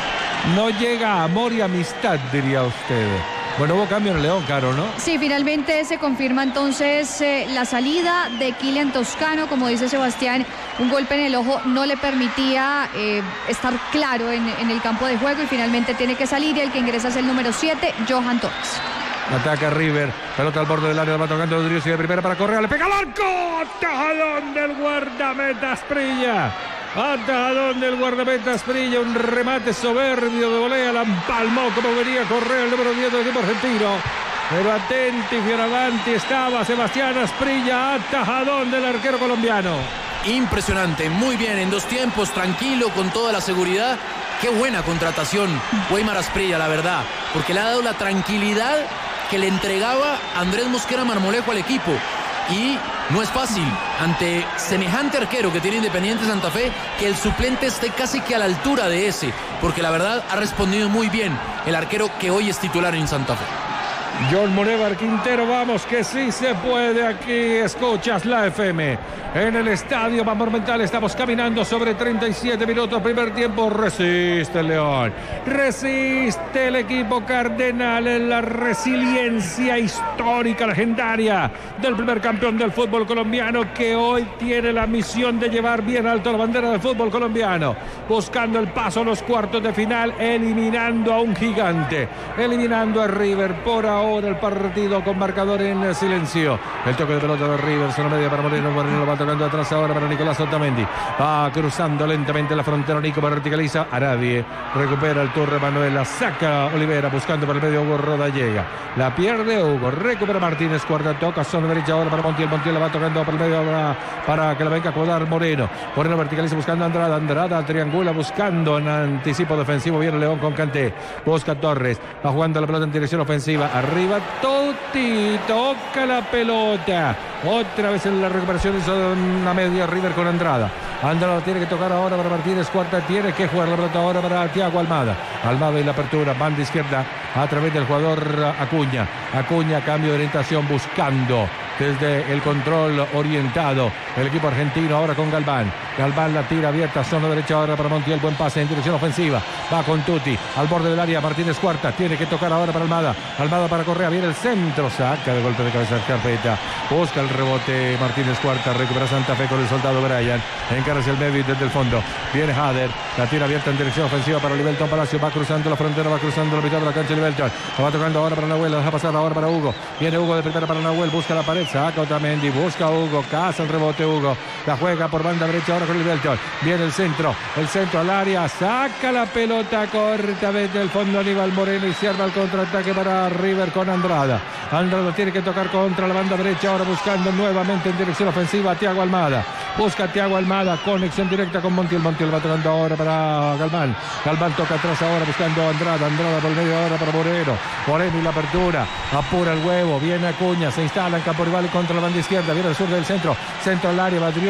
No llega amor y amistad, diría usted. Bueno, hubo cambio en el León, Caro, ¿no? Sí, finalmente se confirma entonces eh, la salida de Kylian Toscano. Como dice Sebastián, un golpe en el ojo no le permitía eh, estar claro en, en el campo de juego y finalmente tiene que salir y el que ingresa es el número siete, Johan Torres. Ataca River, pelota al borde del área, va tocando Rodríguez y de primera para Correa, le pega al arco, tajadón del guardameta Asprilla. Atajadón del guardameta Asprilla, un remate soberbio de volea, la empalmó como venía Correa, el número diez del equipo argentino. Pero atenti, Fioravanti estaba Sebastián Asprilla, atajadón del arquero colombiano. Impresionante, muy bien, en dos tiempos, tranquilo, con toda la seguridad. Qué buena contratación, Weimar Asprilla, la verdad, porque le ha dado la tranquilidad que le entregaba Andrés Mosquera Marmolejo al equipo. Y no es fácil, ante semejante arquero que tiene Independiente Santa Fe, que el suplente esté casi que a la altura de ese, porque la verdad ha respondido muy bien el arquero que hoy es titular en Santa Fe. John Monevar Quintero, vamos que sí se puede aquí, escuchas la F M. En el estadio Más Monumental estamos caminando sobre treinta y siete minutos, primer tiempo, resiste el León, resiste el equipo cardenal en la resiliencia histórica, legendaria del primer campeón del fútbol colombiano que hoy tiene la misión de llevar bien alto la bandera del fútbol colombiano, buscando el paso a los cuartos de final, eliminando a un gigante, eliminando a River por ahora. El partido con marcador en silencio. El toque de pelota de River, zona media para Moreno. Moreno lo va tocando atrás ahora para Nicolás Otamendi. Va cruzando lentamente la frontera. Nico verticaliza. Arabie recupera el Torre Manuela. Saca Olivera buscando por el medio. Hugo Roda llega. La pierde Hugo. Recupera Martínez. Cuarta toca. Zona derecha ahora para Montiel. Montiel la va tocando por el medio para, para que la venga a acomodar Moreno. Moreno verticaliza buscando a Andrada. Andrada triangula buscando en anticipo defensivo. Viene León con Kanté. Busca Torres. Va jugando la pelota en dirección ofensiva. Arriba. Totti toca la pelota. Otra vez en la recuperación hizo una media River con Andrada. Andrada tiene que tocar ahora para Martínez Cuarta. Tiene que jugar la pelota ahora para Thiago Almada. Almada en la apertura, banda izquierda a través del jugador Acuña. Acuña, cambio de orientación, buscando desde el control orientado el equipo argentino ahora con Galván. Galván la tira abierta, zona derecha ahora para Montiel, buen pase en dirección ofensiva, va con Tuti al borde del área. Martínez Cuarta tiene que tocar ahora para Almada. Almada para Correa, viene el centro, saca de golpe de cabeza el carpeta, busca el rebote Martínez Cuarta, recupera Santa Fe con el soldado Brian, encara hacia el medio y desde el fondo viene Hader, la tira abierta en dirección ofensiva para Liberton Palacio, va cruzando la frontera, va cruzando la mitad de la cancha Liberton, la va tocando ahora para Nahuel, la deja pasar ahora para Hugo, viene Hugo de primera para Nahuel, busca la pared, saca Otamendi, busca a Hugo, caza el rebote Hugo, la juega por banda derecha ahora con el Belton, viene el centro, el centro al área, saca la pelota corta desde el fondo Aníbal Moreno y cierra el contraataque para River con Andrada. Andrada tiene que tocar contra la banda derecha ahora buscando nuevamente en dirección ofensiva a Thiago Almada, busca a Thiago Almada, conexión directa con Montiel, Montiel va tocando ahora para Galván, Galván toca atrás ahora buscando a Andrada, Andrada por medio ahora para Moreno, Moreno y la apertura, apura el huevo, viene Acuña, se instala en campo rival contra la banda izquierda, viene al sur del centro, centro al área, Badrión